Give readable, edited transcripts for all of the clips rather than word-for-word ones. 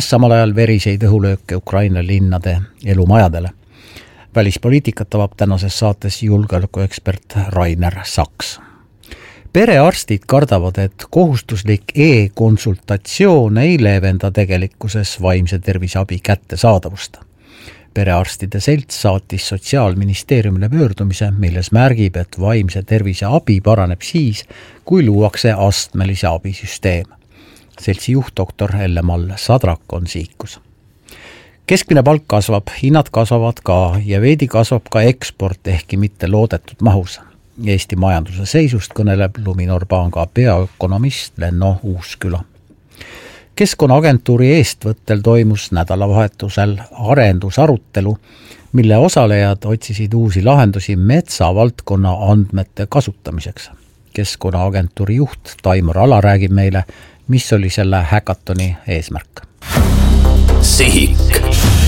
tehes samal ajal veriseid õhulööke Ukraina linnade elumajadele. Välispoliitikat avab tänases saates julgeolekuekspert Rainer Saks. Perearstid kardavad, et kohustuslik e-konsultatsioon ei leevenda tegelikkuses vaimse terviseabi kättesaadavust. Perearstide selts saatis Sotsiaalministeeriumile pöördumise, milles märgib, et vaimse tervise abi paraneb siis, kui luuakse astmelise abisüsteem. Seltsi juht doktor Elle-Mall Sadrak on siikus. Keskmine palk kasvab, hinnad kasvavad ka ja veidi kasvab ka eksport, ehkki mitte loodetud mahus. Eesti majanduse seisust kõneleb Luminor Panga peaökonomist Lenno Uusküla. Keskkonnaagentuuri eestvõttel toimus nädalavahetusel arendusarutelu, mille osalejad otsisid uusi lahendusi metsavaldkonna andmete kasutamiseks. Keskkonnaagentuuri juht Taimur Ala räägib meile, mis oli selle häkatoni eesmärk. Sihik.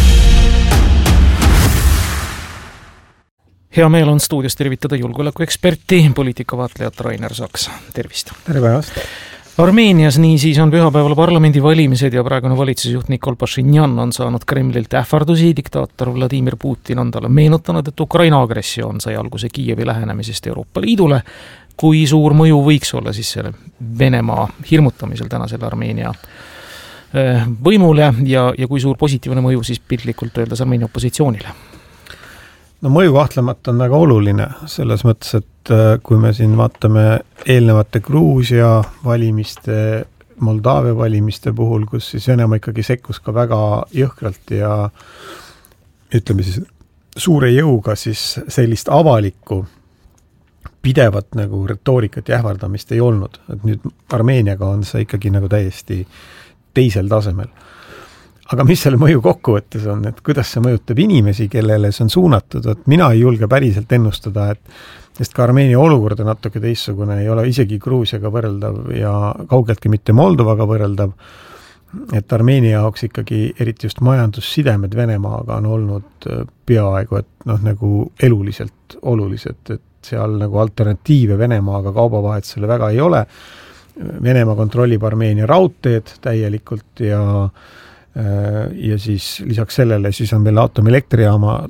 Hea meel on stuudios tervitada julgeolekueksperti, poliitikavaatlejat Rainer Saks. Tervist! Tere päevast! Armeenias niisiis on pühapäeval parlamendivalimised ja praegune valitsusjuht Nikol Pašinjan on saanud Kremlilt ähvardusi. Diktaator Vladimir Putin on talle meenutanud, et Ukraina agressioon sai alguse Kiievi lähenemisest Euroopa Liidule. Kui suur mõju võiks olla siis selle Venemaa hirmutamisel tänasele Armeenia võimule ja kui suur positiivne mõju siis piltlikult öeldes Armeenia opositsioonile? No mõju kahtlemata on väga oluline selles mõttes, et kui me siin vaatame eelnevate Gruusia valimiste, Moldaavia valimiste puhul, kus siis Venemaa ikkagi sekkus ka väga jõhkralt ja ütleme siis suure jõuga, siis sellist avalikku pidevat nagu retoorikat ja ähvardamist ei olnud. Et nüüd Armeeniaga on see ikkagi nagu täiesti teisel tasemel. Aga mis selle mõju kokkuvõttes on, et kuidas see mõjutab inimesi, kellele see on suunatud, et mina ei julge päriselt ennustada, sest ka Armeenia olukord on natuke teissugune, ei ole isegi Gruusiaga võrreldav ja kaugeltki mitte Moldovaga võrreldav, et Armeenia jaoks ikkagi eriti just majandussidemed Venemaaga on olnud peaaegu, et nagu eluliselt olulised, et seal nagu alternatiive Venemaaga kaubavahetusele väga ei ole. Venemaa kontrollib Armeenia raudteed täielikult ja siis lisaks sellele siis on veel aatomilektrijaam,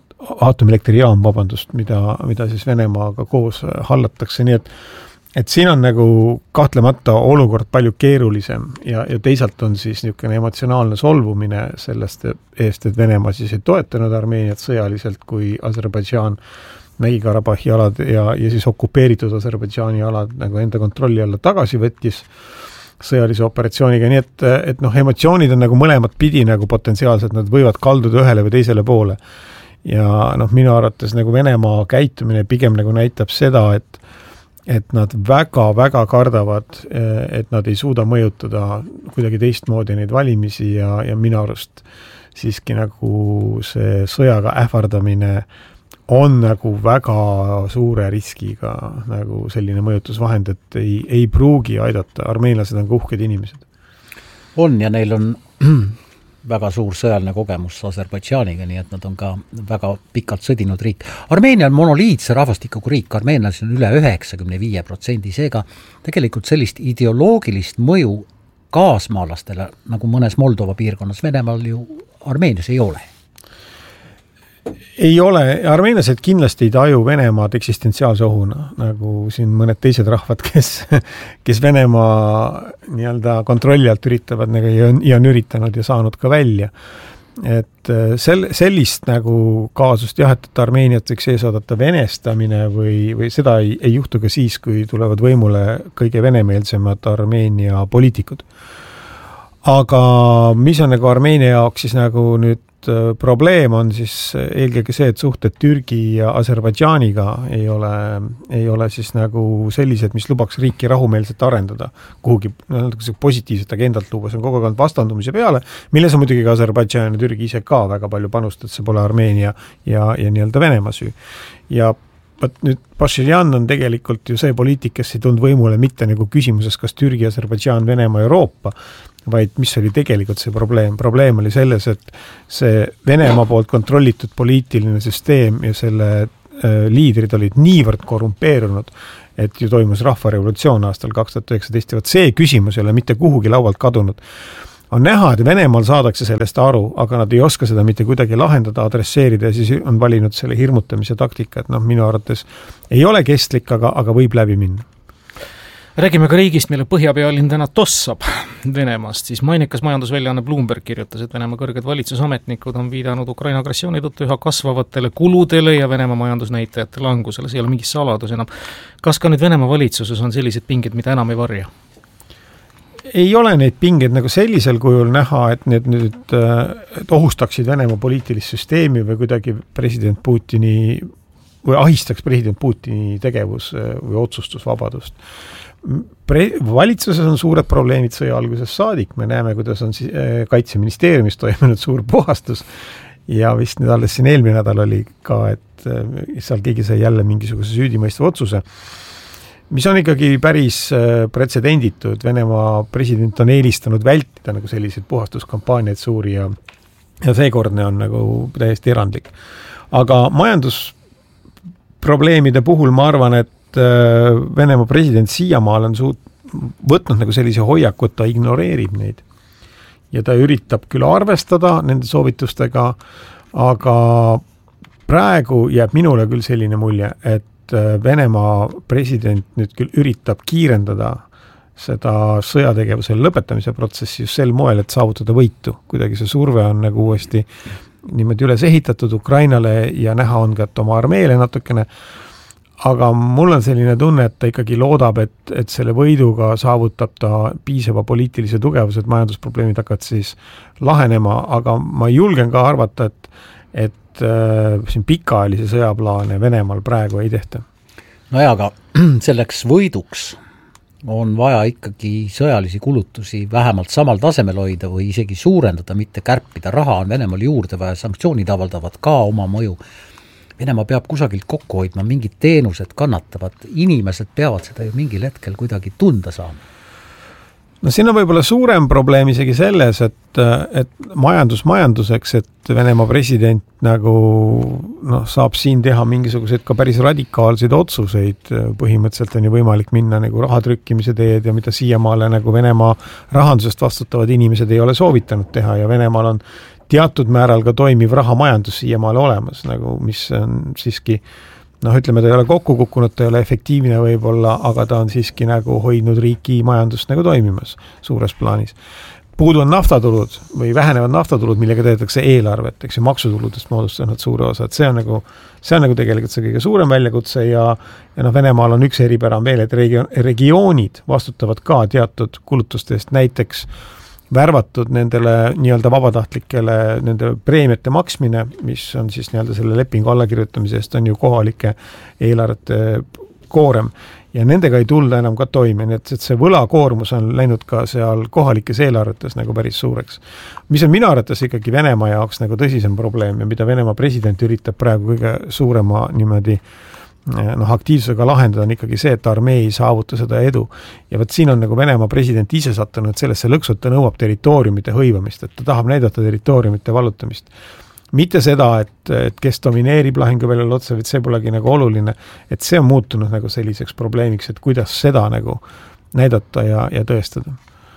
mida siis Venemaaga koos hallatakse, nii et siin on nagu kahtlemata olukord palju keerulisem ja teisalt on siis niisugune emotsionaalne solvumine sellest eest, et Venemaa siis ei toetanud Armeeniat sõjaliselt, kui Aserbaidžaan Mägi-Karabahhi alad ja siis okupeeritud Aserbaidžaani alad nagu enda kontrolli alla tagasi võttis sõjalise operatsiooniga, nii et emotsioonid on nagu mõlemad pidi nagu potentsiaalselt, nad võivad kalduda ühele või teisele poole. Ja minu arvates nagu Venemaa käitumine pigem nagu näitab seda, et nad väga-väga kardavad, et nad ei suuda mõjutada kuidagi teistmoodi neid valimisi ja minu arust siiski nagu see sõjaga ähvardamine on nagu väga suure riskiga nagu selline mõjutusvahend, et ei pruugi aidata. Armeenlased on ka uhked inimesed. On ja neil on väga suur sõjaline kogemus Aserbaidžaaniga, nii et nad on ka väga pikalt sõdinud riik. Armeenia on monoliitse rahvastikuga riik, armeenlased on üle 95%, seega tegelikult sellist ideoloogilist mõju kaasmaalastele, nagu mõnes Moldova piirkonnas Venemaal ju Armeenias ei ole. Ei ole, armeenlased kindlasti ei taju Venemaad eksistentsiaalse ohuna, nagu siin mõned teised rahvad, kes Venemaa nii-öelda kontrolli alt üritavad nagu, ja on üritanud ja saanud ka välja. Et sellist nagu kaasust jah, et Armeeniat võiks ees oodata venestamine või seda ei juhtu ka siis, kui tulevad võimule kõige venemeelsemad Armeenia poliitikud. Aga mis on nagu Armeenia jaoks siis nagu nüüd probleem on siis eelkõige see, et suhted Türgi ja Aserbaidžaaniga ei ole siis nagu sellised, mis lubaks riiki rahumeelselt arendada kuhugi positiivset agendalt luua, see on kogu aeg vastandumise peale, milles on muidugi ka Aserbaidžaan ja Türgi ise ka väga palju panustanud, see pole Armeenia ja nii-öelda Venemaa süü. Ja nüüd Pašinjan on tegelikult ju see poliitik, kes ei tulnud võimule mitte nagu küsimuses, kas Türgi, Aserbaidžaan, Venemaa, Euroopa, vaid mis oli tegelikult see probleem. Probleem oli selles, et see Venemaa poolt kontrollitud poliitiline süsteem ja selle liidrid olid niivõrd korrumpeerunud, et ju toimus rahvarevolutsioon aastal 2019 ja see küsimus ei ole mitte kuhugi laualt kadunud. on näha, et Venemaal saadakse sellest aru, aga nad ei oska seda mitte kuidagi lahendada, adresseerida ja siis on valinud selle hirmutamise taktika, et minu arvates ei ole kestlik, aga võib läbi minna. Räägime ka riigist, mille põhjapealinn täna tossab Venemaast, siis mainikas majandusväljaanne Bloomberg kirjutas, et Venemaa kõrged valitsusametnikud on viidanud Ukraina agressiooni tõttu üha kasvavatele kuludele ja Venemaa majandusnäitajate langusele, see ei ole mingi saladus enam. Kas ka nüüd Venemaa valitsuses on sellised pinged, mida enam ei varja? Ei ole neid pingeid nagu sellisel kujul näha, et need nüüd ohustaksid Venemaa poliitilist süsteemi või kuidagi president Putini või ahistaks president Putini tegevus või otsustusvabadust. Valitsuses on suured probleemid sõja algusest saadik, me näeme, kuidas on kaitseministeeriumis toimunud suur puhastus ja vist nüüd alles siin eelmine nädal oli ka, et seal keegi sai jälle mingisuguse süüdimõistva otsuse, mis on ikkagi päris pretsedenditu, et Venemaa president on eelistanud vältida nagu selliseid puhastuskampaaniaid suuri ja seekordne on nagu täiesti erandlik. Aga majandusprobleemide puhul ma arvan, et Venemaa president siiamaal on võtnud nagu sellise hoiaku, et ta ignoreerib neid. Ja ta üritab küll arvestada nende soovitustega, aga praegu jääb minule küll selline mulje, et Venemaa president nüüd küll üritab kiirendada seda sõjategevuse lõpetamise protsessi just sel moel, et saavutada võitu. Kuidagi see surve on nagu uuesti niimoodi üles ehitatud Ukrainale ja näha on ka, et oma armeele natukene. Aga mul on selline tunne, et ta ikkagi loodab, et selle võiduga saavutab ta piisava poliitilise tugevuse, et majandusprobleemid hakkavad siis lahenema, aga ma julgen ka arvata, et siin pikaajalise sõjaplaane Venemaal praegu ei tehta. No ja, aga selleks võiduks on vaja ikkagi sõjalisi kulutusi vähemalt samal tasemel hoida või isegi suurendada, mitte kärpida. Raha on Venemaal juurde vaja, sanktsioonid avaldavad ka oma mõju. Venemaa peab kusagilt kokku hoidma, mingid teenused kannatavad, inimesed peavad seda ju mingil hetkel kuidagi tunda saama. No siin on võib-olla suurem probleem isegi selles, et majanduseks, et Venemaa president nagu saab siin teha mingisuguseid ka päris radikaalseid otsuseid. Põhimõtteliselt on ju võimalik minna nagu rahatrükkimise teed ja mida siiamaale nagu Venemaa rahandusest vastutavad inimesed ei ole soovitanud teha ja Venemaal on teatud määral ka toimiv rahamajandus siiamaale olemas, nagu mis on siiski, ütleme, ta ei ole kokku kukkunud, ta ei ole efektiivne võib-olla, aga ta on siiski nagu hoidnud riiki majandust nagu toimimas suures plaanis. Puudu on naftatulud või vähenevad naftatulud, millega teetakse eelarvet, eks ju, maksutuludest moodustanud suure osa, et see on nagu tegelikult see kõige suurem väljakutse ja Venemaal on üks eripära veel, et regioonid vastutavad ka teatud kulutustest, näiteks värvatud nendele nii-öelda vabatahtlikele nende preemiate maksmine, mis on siis nii-öelda selle lepingu allakirjutamisest on ju kohalike eelarvete koorem ja nendega ei tulda enam ka toime, nii et see võlakoormus on läinud ka seal kohalikes eelarvetes nagu päris suureks. Mis on minu arvates ikkagi Venemaa jaoks nagu tõsisem probleem ja mida Venemaa president üritab praegu kõige suurema niimoodi aktiivsusega lahendada on ikkagi see, et armee ei saavuta seda edu. Ja võt siin on nagu Venemaa president ise sattunud sellesse lõksu, et ta nõuab territooriumite hõivamist, et ta tahab näidata territooriumite vallutamist. Mitte seda, et kes domineerib lahinguväljal otse, et see polegi nagu oluline, et see on muutunud nagu selliseks probleemiks, et kuidas seda nagu näidata ja tõestada.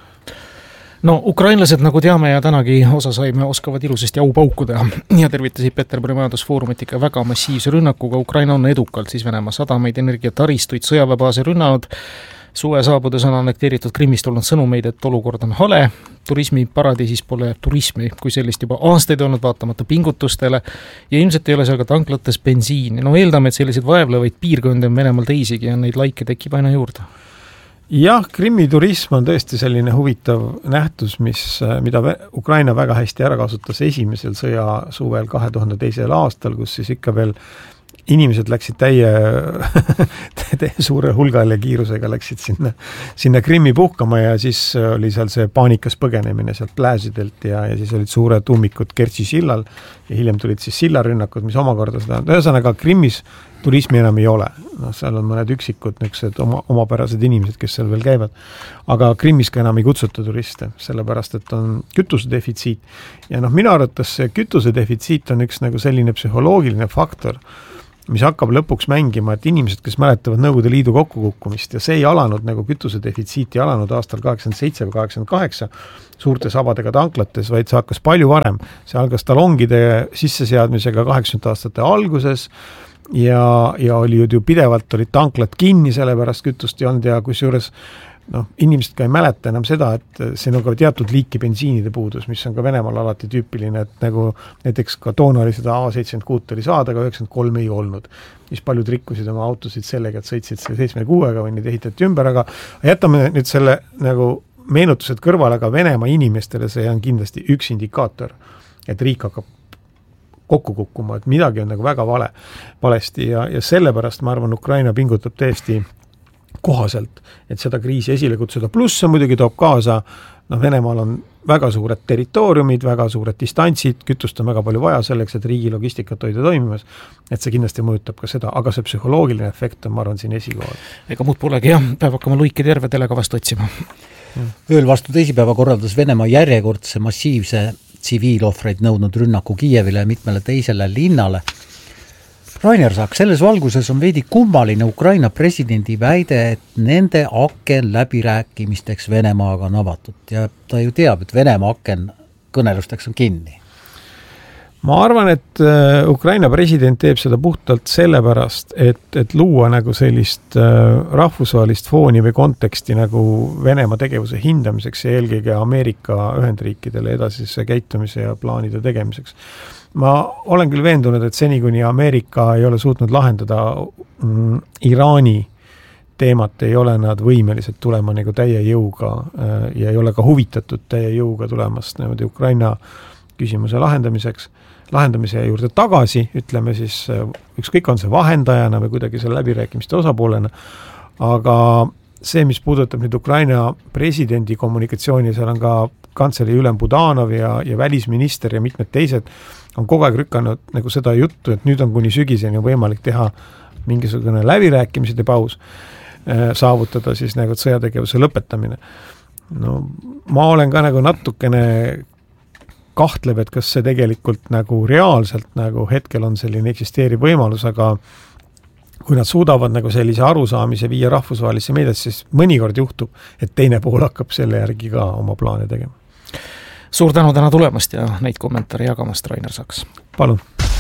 No ukrainlased, nagu teame ja tänagi osa saime, oskavad ilusasti aupauku teha ja tervitasid Peterburi majandusfoorumit ikka väga massiivse rünnakuga. Ukraina on edukalt siis Venemaa sadamaid, energiataristuid, sõjaväebaase rünnanud. Suve saabudes on annekteeritud Krimmist olnud sõnumeid, et olukord on hale. Turismi paradiisis pole turismi, kui sellist juba aastaid olnud vaatamata pingutustele ja ilmselt ei ole seal ka tanklates bensiini. No eeldame, et selliseid vaevlevaid piirkondi on Venemaal teisigi ja neid laike tekib aina juurde. Jah, Krimmi turism on tõesti selline huvitav nähtus, mida Ukraina väga hästi ära kasutas esimesel sõja suvel 2002. aastal, kus siis ikka veel inimesed läksid täie suure hulgal ja kiirusega läksid sinna Krimmi puhkama ja siis oli seal see paanikas põgenemine sealt plääsidelt ja siis olid suured ummikud Kertši sillal ja hiljem tulid siis sillarünnakud, mis omakorda seda, ühesõnaga Krimmis turismi enam ei ole. Seal on mõned üksikud omapärased inimesed, kes seal veel käivad. Aga Krimmis ka enam ei kutsuta turiste, sellepärast, et on kütusedefitsiit. Ja minu arvates see kütusedefitsiit on üks nagu selline psühholoogiline faktor, mis hakkab lõpuks mängima, et inimesed, kes mäletavad Nõukogude Liidu kokkukukkumist ja see ei alanud nagu kütusedefitsiiti alanud aastal 87 või 88 suurte sabadega tanklates, vaid see hakkas palju varem. See algas talongide sisseseadmisega 80 aastate alguses ja oli ju pidevalt olid tanklad kinni, sellepärast kütust ei olnud ja kusjuures inimesed ka ei mäleta enam seda, et see on ka teatud liiki bensiinide puudus, mis on ka Venemaal alati tüüpiline, et nagu näiteks ka toona oli seda A76 oli saada, aga 93 ei olnud. Mis paljud rikkusid oma autosid sellega, et sõitsid 76-ga või neid ehitati ümber, aga jätame nüüd selle nagu meenutused kõrvale, aga Venemaa inimestele see on kindlasti üks indikaator, et riik hakkab kokku kukkuma, et midagi on nagu väga valesti ja sellepärast ma arvan, Ukraina pingutab tõesti kohaselt, et seda kriisi esile kutsuda. Pluss see muidugi toob kaasa, Venemaal on väga suured territooriumid, väga suured distantsid, kütust on väga palju vaja selleks, et riigi logistikat hoida toimimas, et see kindlasti mõjutab ka seda, aga see psühholoogiline efekt on, ma arvan, siin esikohal. Ega muud polegi jah, peab hakkama luiki tervedele vastu otsima. Ööl vastu teisipäeva korraldas Venemaa järjekordse massiivse tsiviilohvreid nõudnud rünnaku Kiievile ja mitmele teisele linnale. Rainer Saks, selles valguses on veidi kummaline Ukraina presidendi väide, et nende aken läbirääkimisteks Venemaaga on avatud ja ta ju teab, et Venemaa aken kõnelusteks on kinni. Ma arvan, et Ukraina president teeb seda puhtalt sellepärast, et luua nagu sellist rahvusvahelist fooni või konteksti nagu Venemaa tegevuse hindamiseks ja eelkõige Ameerika Ühendriikidele edasise käitumise ja plaanide tegemiseks. Ma olen küll veendunud, et seni kuni Ameerika ei ole suutnud lahendada Iraani teemat, ei ole nad võimelised tulema nagu täie jõuga ja ei ole ka huvitatud täie jõuga tulemast Ukraina küsimuse lahendamise juurde tagasi, ütleme siis, ükskõik on see vahendajana või kuidagi selle läbirääkimiste osapoolena, aga see, mis puudutab nüüd Ukraina presidendi kommunikatsiooni, seal on ka kantsleri ülem Budanov ja välisminister ja mitmed teised on kogu aeg rükanud nagu seda juttu, et nüüd on kuni sügiseni võimalik teha mingisugune läbirääkimised ja paus, saavutada siis nagu sõjategevuse lõpetamine. Ma olen ka nagu natukene kahtlev, et kas see tegelikult nagu reaalselt nagu hetkel on selline eksisteeriv võimalus, aga kui nad suudavad nagu sellise arusaamise viia rahvusvahelisse meediasse, siis mõnikord juhtub, et teine pool hakkab selle järgi ka oma plaane tegema. Suur tänu täna tulemast ja neid kommentaare jagamast, Rainer Saks. Palun.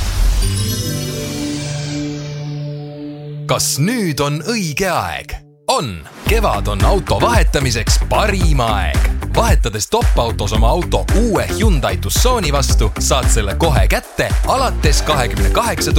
Kas nüüd on õige aeg? On! Kevad on auto vahetamiseks parim aeg. Vahetades top-autos oma auto uue Hyundai Tucsoni vastu, saad selle kohe kätte alates 28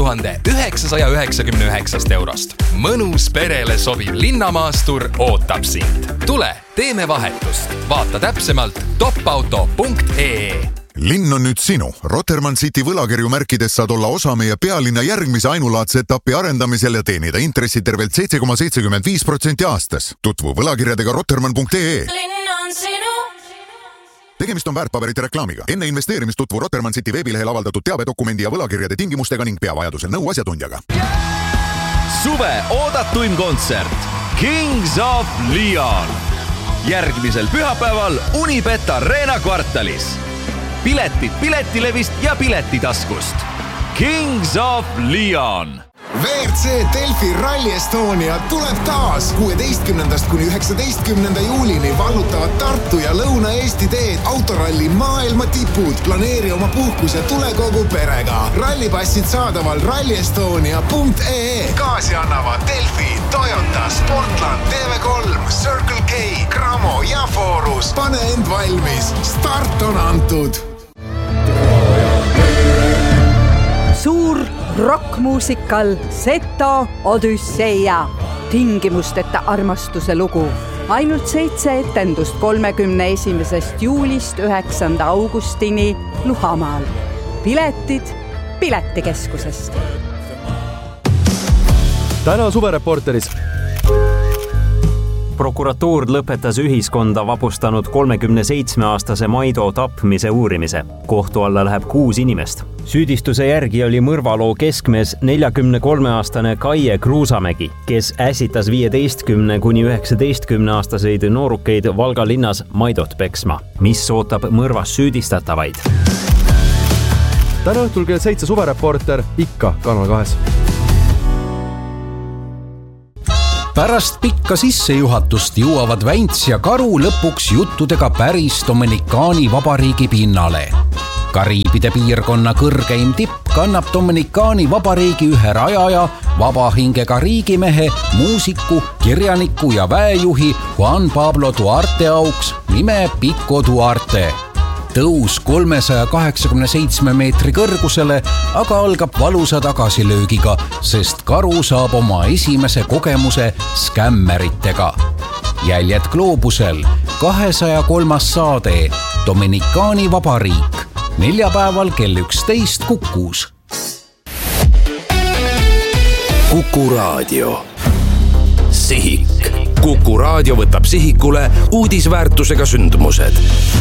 999 eurost. Mõnus perele sobiv linnamaastur ootab sind. Tule, teeme vahetust. Vaata täpsemalt topauto.ee. Linn on nüüd sinu. Rotermann City võlakirju märkides saad olla osa meie pealinna järgmise ainulaadse etapi arendamisel ja teenida intressi tervelt 7,75% aastas. Tutvu võlakirjadega rotermann.ee. Linn on sinu. Tegemist on väärtpaberite reklaamiga. Enne investeerimist tutvu Rotermann City veebilehel avaldatud teabedokumendi ja võlakirjade tingimustega ning pea vajadusel nõu asjatundjaga. Suve oodatuim kontsert Kings of Leon. Järgmisel pühapäeval Unibet Arena kvartalis. Piletid Piletilevist ja Piletitaskust. Kings of Leon. WRC Delfi Rally Estonia tuleb taas 16. kuni 19. juulini vallutavad Tartu ja Lõuna-Eesti teed autoralli maailma tipud. Planeeri oma puhkus ja tule kogu perega. Rallipassid saadaval rallyestonia.ee. Kaasi annavad Delfi, Toyota, Sportland, TV3, Circle K, Cramo ja Forus. Pane end valmis. Start on antud. Suur rockmuusikal Seto Odüsseia. Tingimusteta armastuse lugu. Ainult 7 etendust 31. juulist 9. augustini Luhamaal. Piletid Piletikeskusest. Täna suvereporteris. Prokuratuur lõpetas ühiskonda vapustanud 37-aastase Maido tapmise uurimise. Kohtu alla läheb 6 inimest. Süüdistuse järgi oli mõrvaloo keskmees 43-aastane Kaie Kruusamägi, kes ässitas 15 kuni 19-aastaseid noorukeid Valga linnas Maidot peksma, mis ootab mõrvas süüdistatavaid. Täna õhtul kell 7 suvereporter ikka Kanal 2. Pärast pikka sissejuhatust jõuavad Vänts ja Karu lõpuks juttudega päris Dominikaani vabariigi pinnale. Kariibide piirkonna kõrgeim tipp kannab Dominikaani vabariigi ühe rajaja, vabahingega riigimehe, muusiku, kirjaniku ja väejuhi Juan Pablo Duarte auks nime Pico Duarte. Tõus 387 meetri kõrgusele aga algab valusa tagasilöögiga, sest Karu saab oma esimese kogemuse skämmeritega. Jäljed gloobusel, 203. saade, Dominikaani vabariik, neljapäeval kell 11 Kukus. Kuku Raadio. Sihik. Kuku Raadio võtab sihikule uudisväärtusega sündmused.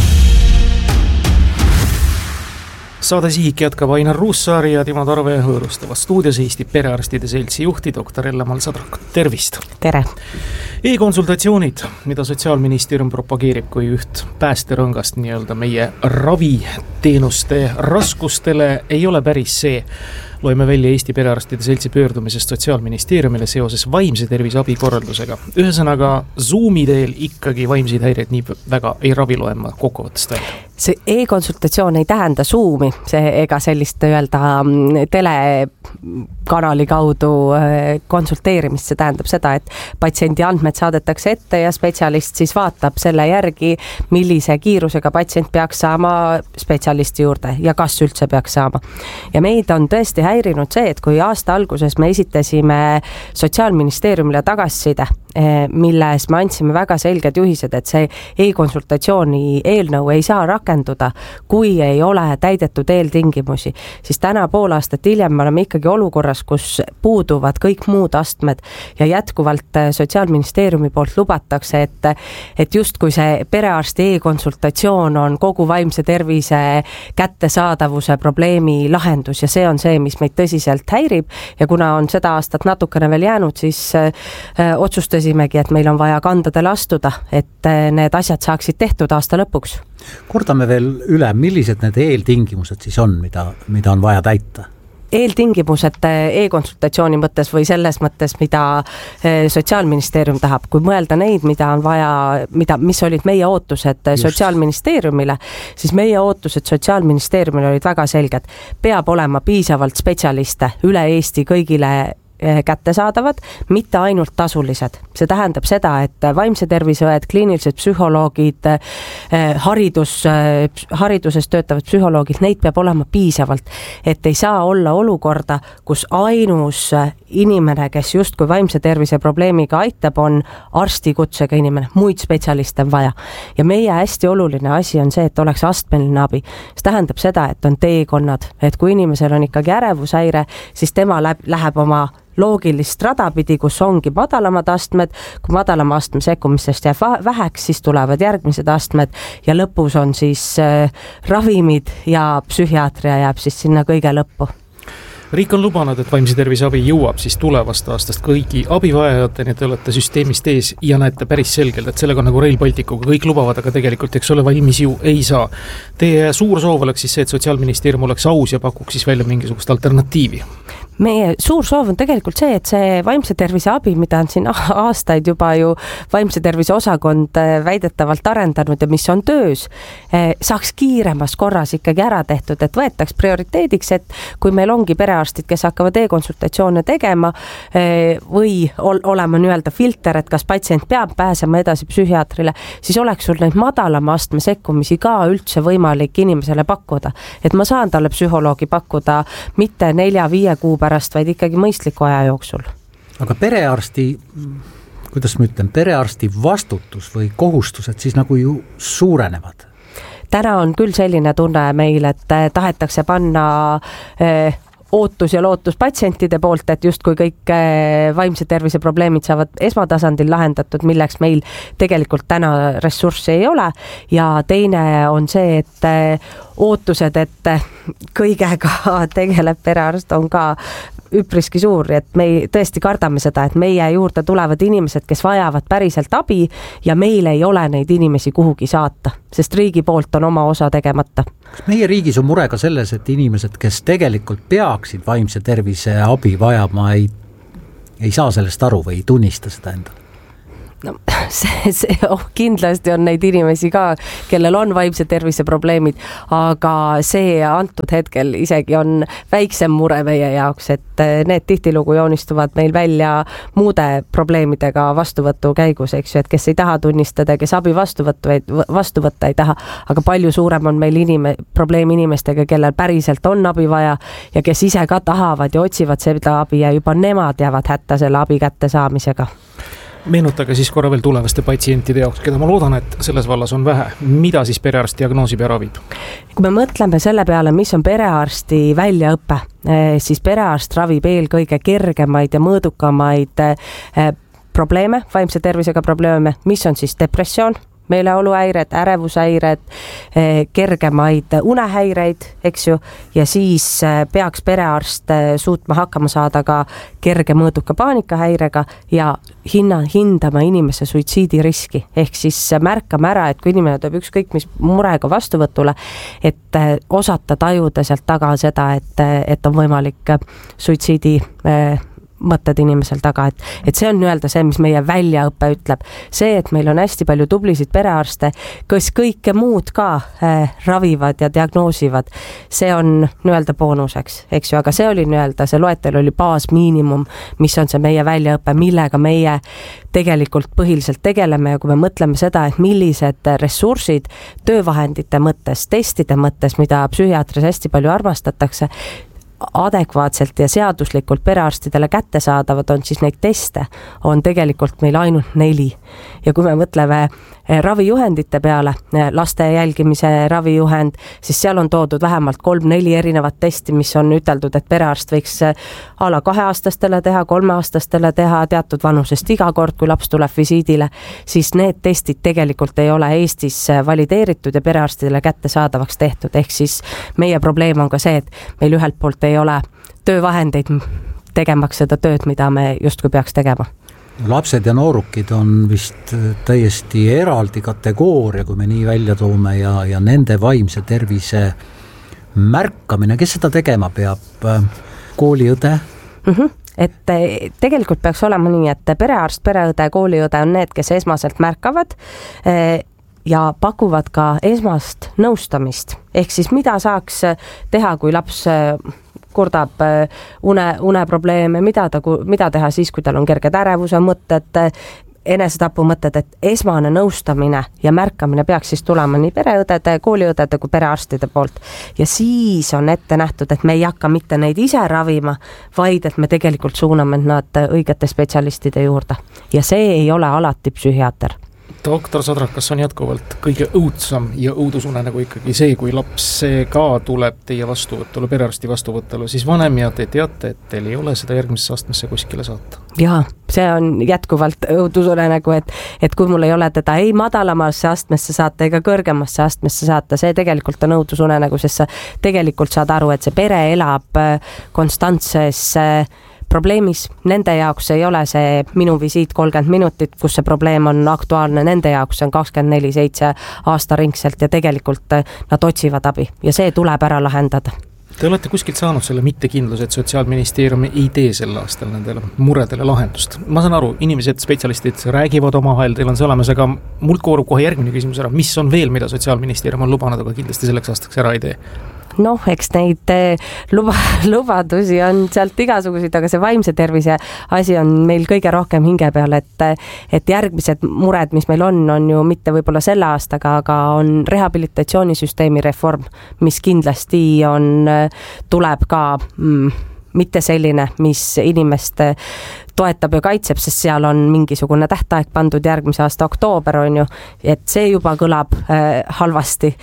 Saade Sihik jätkab Ainar Ruussaari ja Timo Tarve hõõrustava stuudios Eesti Perearstide Seltsi juhti doktor Elle-Mall Sadrak. Tervist! Tere! E-konsultatsioonid, mida Sotsiaalministeerium propageerib kui üht päästerõngast nii-öelda meie raviteenuste raskustele, ei ole päris see. Loeme välja Eesti Perearstide Seltsi pöördumisest Sotsiaalministeeriumile seoses vaimse tervise abikorraldusega. Ühesõnaga, Zoomi teel ikkagi vaimseid häireid nii väga ei ravi loema kokkuvõttest välja. See e-konsultatsioon ei tähenda Zoomi, ega sellist öelda telekanali kaudu konsulteerimist. See tähendab seda, et patsiendi andmed saadetakse ette ja spetsialist siis vaatab selle järgi, millise kiirusega patsient peaks saama spetsialisti juurde ja kas üldse peaks saama. Ja meid on tõesti häirinud see, et kui aasta alguses me esitasime Sotsiaalministeeriumile tagasiside, milles me andsime väga selged juhised, et see e-konsultatsiooni eelnõu ei saa rakenduda, kui ei ole täidetud eeltingimusi, siis täna pool aastat hiljem me oleme ikkagi olukorras, kus puuduvad kõik muud astmed ja jätkuvalt Sotsiaalministeeriumi poolt lubatakse, et justkui see perearsti e-konsultatsioon on kogu vaimse tervise kättesaadavuse probleemi lahendus ja see on see, mis meid tõsiselt häirib ja kuna on seda aastat natukene veel jäänud, siis otsustasimegi, et meil on vaja kandadele astuda, et need asjad saaksid tehtud aasta lõpuks. Kordame veel üle, millised need eeltingimused siis on, mida on vaja täita? Eeltingimused e-konsultatsiooni mõttes või selles mõttes, mida Sotsiaalministeerium tahab. Kui mõelda neid, mida on vaja, mis olid meie ootused Sotsiaalministeeriumile, siis meie ootused Sotsiaalministeeriumile olid väga selged. Peab olema piisavalt spetsialiste üle Eesti kõigile kättesaadavad, mitte ainult tasulised. See tähendab seda, et vaimse terviseõed, kliinilised psühholoogid, hariduses töötavad psühholoogid, neid peab olema piisavalt, et ei saa olla olukorda, kus ainus inimene, kes justkui vaimse tervise probleemiga aitab, on arstikutsega inimene, muid spetsialiste on vaja. Ja meie hästi oluline asi on see, et oleks astmeline abi. See tähendab seda, et on teekonnad, et kui inimesel on ikkagi ärevushäire, siis tema läheb oma loogilist radapidi, kus ongi madalamad astmed, kui madalama astme sekkumistest jääb väheks, siis tulevad järgmised astmed ja lõpus on siis ravimid ja psühhiaatria jääb siis sinna kõige lõppu. Riik on lubanud, et vaimse tervise abi jõuab siis tulevast aastast kõigi abivajajateni, te olete süsteemist ees ja näete päris selgelt, et sellega nagu Rail Balticuga kõik lubavad, aga tegelikult eks ole valmis ju ei saa. Teie suur soov oleks siis see, et Sotsiaalministeerium oleks aus ja pakuks siis välja mingisugust alternatiivi. Meie suur soov on tegelikult see, et see vaimse tervise abi, mida on siin aastaid juba ju vaimse tervise osakond väidetavalt arendanud ja mis on töös, saaks kiiremas korras ikkagi ära tehtud, et võetaks prioriteediks, et kui meil ongi perearstid, kes hakkavad e-konsultatsioone tegema või olema nii-öelda filter, et kas patsient peab pääsema edasi psühhiaatrile, siis oleks sul neid madalama astme sekkumisi ka üldse võimalik inimesele pakkuda. Et ma saan talle psühholoogi pakkuda mitte 4-5 kuu pärast, vaid ikkagi mõistliku aja jooksul. Aga perearsti, kuidas ma ütlen, perearsti vastutus või kohustused siis nagu ju suurenevad? Täna on küll selline tunne meil, et tahetakse panna ootus ja lootus patsientide poolt, et justkui kõik vaimse tervise probleemid saavad esmatasandil lahendatud, milleks meil tegelikult täna ressurssi ei ole. Ja teine on see, et ootused, et kõigega tegeleb perearst on ka üpriski suur, et me tõesti kardame seda, et meie juurde tulevad inimesed, kes vajavad päriselt abi ja meil ei ole neid inimesi kuhugi saata, sest riigi poolt on oma osa tegemata. Kas meie riigis on mure ka selles, et inimesed, kes tegelikult peaksid vaimse tervise abi vajama, ei saa sellest aru või ei tunnista seda endale? No, see kindlasti on neid inimesi ka, kellel on vaimse tervise probleemid, aga see antud hetkel isegi on väiksem mure meie jaoks, et need tihtilugu joonistuvad meil välja muude probleemidega vastuvõtu käigus, eks ju, et kes ei taha tunnistada, kes abi vastu võtta ei taha, aga palju suurem on meil probleem inimestega, kellel päriselt on abi vaja ja kes ise ka tahavad ja otsivad seda abi ja juba nemad jäävad hätta selle abi kätte saamisega. Meenutage siis korra veel tulevaste patsientide jaoks, keda ma loodan, et selles vallas on vähe. Mida siis perearst diagnoosib ja ravib? Kui me mõtleme selle peale, mis on perearsti väljaõppe, siis perearst ravib eelkõige kergemaid ja mõõdukamaid probleeme, vaimse tervisega probleeme, mis on siis depressioon, meeleoluhäired, ärevushäired, kergemaid unehäireid, eks ju, ja siis peaks perearst suutma hakkama saada ka kerge mõõduka paanikahäirega ja hindama inimese suitsiidiriski, ehk siis märkame ära, et kui inimene tuleb ükskõik mis murega vastuvõtule, et osata tajuda sealt taga seda, et on võimalik suitsiidi mõtted inimesel taga, et see on nii-öelda see, mis meie väljaõpe ütleb. See, et meil on hästi palju tublisid perearste, kes kõike muud ka ravivad ja diagnoosivad, see on nii-öelda boonuseks, eks ju, aga see oli nii-öelda, see loetel oli baasmiinimum, mis on see meie väljaõpe, millega meie tegelikult põhiliselt tegeleme ja kui me mõtleme seda, et millised ressursid töövahendite mõttes, testide mõttes, mida psühhiaatris hästi palju armastatakse, adekvaatselt ja seaduslikult perearstidele kättesaadavad on, siis neid teste on tegelikult meil ainult 4. Ja kui me mõtleme ravijuhendite peale, laste jälgimise ravijuhend, siis seal on toodud vähemalt 3-4 erinevat testi, mis on üteldud, et perearst võiks a la 2-aastastele teha, 3-aastastele teha, teatud vanusest iga kord, kui laps tuleb visiidile, siis need testid tegelikult ei ole Eestis valideeritud ja perearstidele kättesaadavaks tehtud, ehk siis meie probleem on ka see, et meil ühelt poolt ei ole töövahendeid tegemaks seda tööd, mida me justkui peaks tegema. Lapsed ja noorukid on vist täiesti eraldi kategooria, kui me nii välja toome ja nende vaimse tervise märkamine, kes seda tegema peab? Kooliõde? Et tegelikult peaks olema nii, et perearst, pereõde, kooliõde on need, kes esmaselt märkavad ja pakuvad ka esmast nõustamist. Ehk siis mida saaks teha, kui laps kurdab uneprobleeme, mida teha siis, kui tal on kerged ärevuse mõtted, enesetapu mõtted, et esmane nõustamine ja märkamine peaks siis tulema nii pereõdede, kooliõdede kui perearstide poolt. Ja siis on ette nähtud, et me ei hakka mitte neid ise ravima, vaid et me tegelikult suuname nad õigete spetsialistide juurde. Ja see ei ole alati psühhiaater. Doktor Sadrak, kas on jätkuvalt kõige õudsam ja õudusune nagu ikkagi see, kui laps ka tuleb teie vastuvõttule, perearsti vastuvõttule, siis vanem ja te teate, et teil ei ole seda järgmisesse astmesse kuskile saata? Jaa, see on jätkuvalt õudusune nagu, et kui mul ei ole teda ei madalamasse astmesse saata ega kõrgemasse astmesse saata, see tegelikult on õudusune nagu, sest sa tegelikult saad aru, et see pere elab konstantses probleemis, nende jaoks ei ole see minu visiit 30 minutit, kus see probleem on aktuaalne, nende jaoks on 24/7 aastaringselt ja tegelikult nad otsivad abi ja see tuleb ära lahendada. Te olete kuskilt saanud selle mittekindluse, et Sotsiaalministeerium ei tee sel aastal nendele muredele lahendust. Ma saan aru, inimesed, spetsialistid räägivad omavahel, teil on see olemas, aga mult koorub kohe järgmine küsimus ära. Mis on veel, mida Sotsiaalministeerium on lubanud, aga kindlasti selleks aastaks ära ei tee? Noh, eks neid lubadusi on sealt igasuguseid, aga see vaimse tervise asi on meil kõige rohkem hinge peal, et järgmised mured, mis meil on ju mitte võib-olla selle aastaga, aga on rehabilitatsioonisüsteemi reform, mis kindlasti tuleb ka mitte selline, mis inimest toetab ja kaitseb, sest seal on mingisugune tähtaeg pandud järgmise aasta oktoober on ju, et see juba kõlab halvasti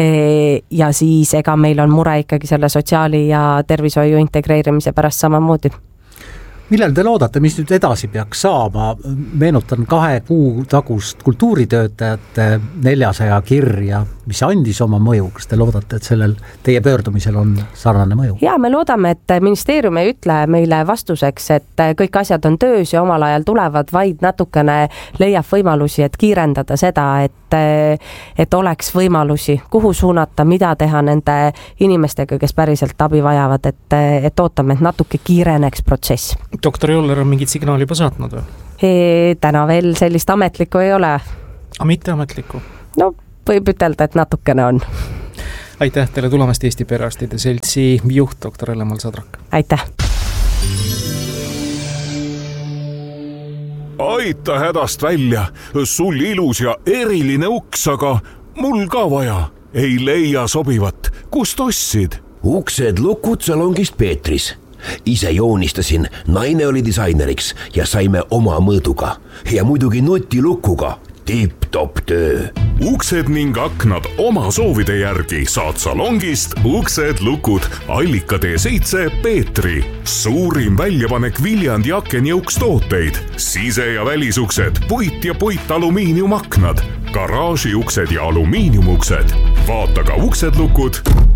ja siis ega meil on mure ikkagi selle sotsiaali ja tervishoiu integreerimise pärast samamoodi. Millal te loodate, mis nüüd edasi peaks saama? Meenutan 2 kuu tagust kultuuritöötajate 400 kirja, mis andis oma mõju. Kas te loodate, et sellel teie pöördumisel on sarnane mõju? Ja me loodame, et ministeerium ei ütle meile vastuseks, et kõik asjad on töös ja omal ajal tulevad, vaid natukene leiab võimalusi, et kiirendada seda, et oleks võimalusi, kuhu suunata, mida teha nende inimestega, kes päriselt abi vajavad, et ootame, et natuke kiireneks protsess. Doktor Joller on mingit signaali juba saatnud või? Täna veel sellist ametlikku ei ole. Aga mitte ametlikku? No võib ütelda, et natukene on. Aitäh teile tulemast Eesti Perearstide Seltsi juht doktor Ellemal Sadrak. Aitäh! Aita hädast välja, sul ilus ja eriline uks, aga mul ka vaja. Ei leia sobivat, kust ostsid? Uksed lukud salongist Peetris. Ise joonistasin, naine oli disaineriks ja saime oma mõõduga. Ja muidugi nutilukuga. Tipp-top töö. Uksed ning aknad oma soovide järgi saad salongist uksed lukud Allika T7 Peetri. Suurim väljapanek Viljandi akenjõuks tooteid. Sise- ja välisuksed, puit ja puitalumiiniumaknad, garaažiuksed ja alumiiniumuksed. Vaata ka uksed lukud.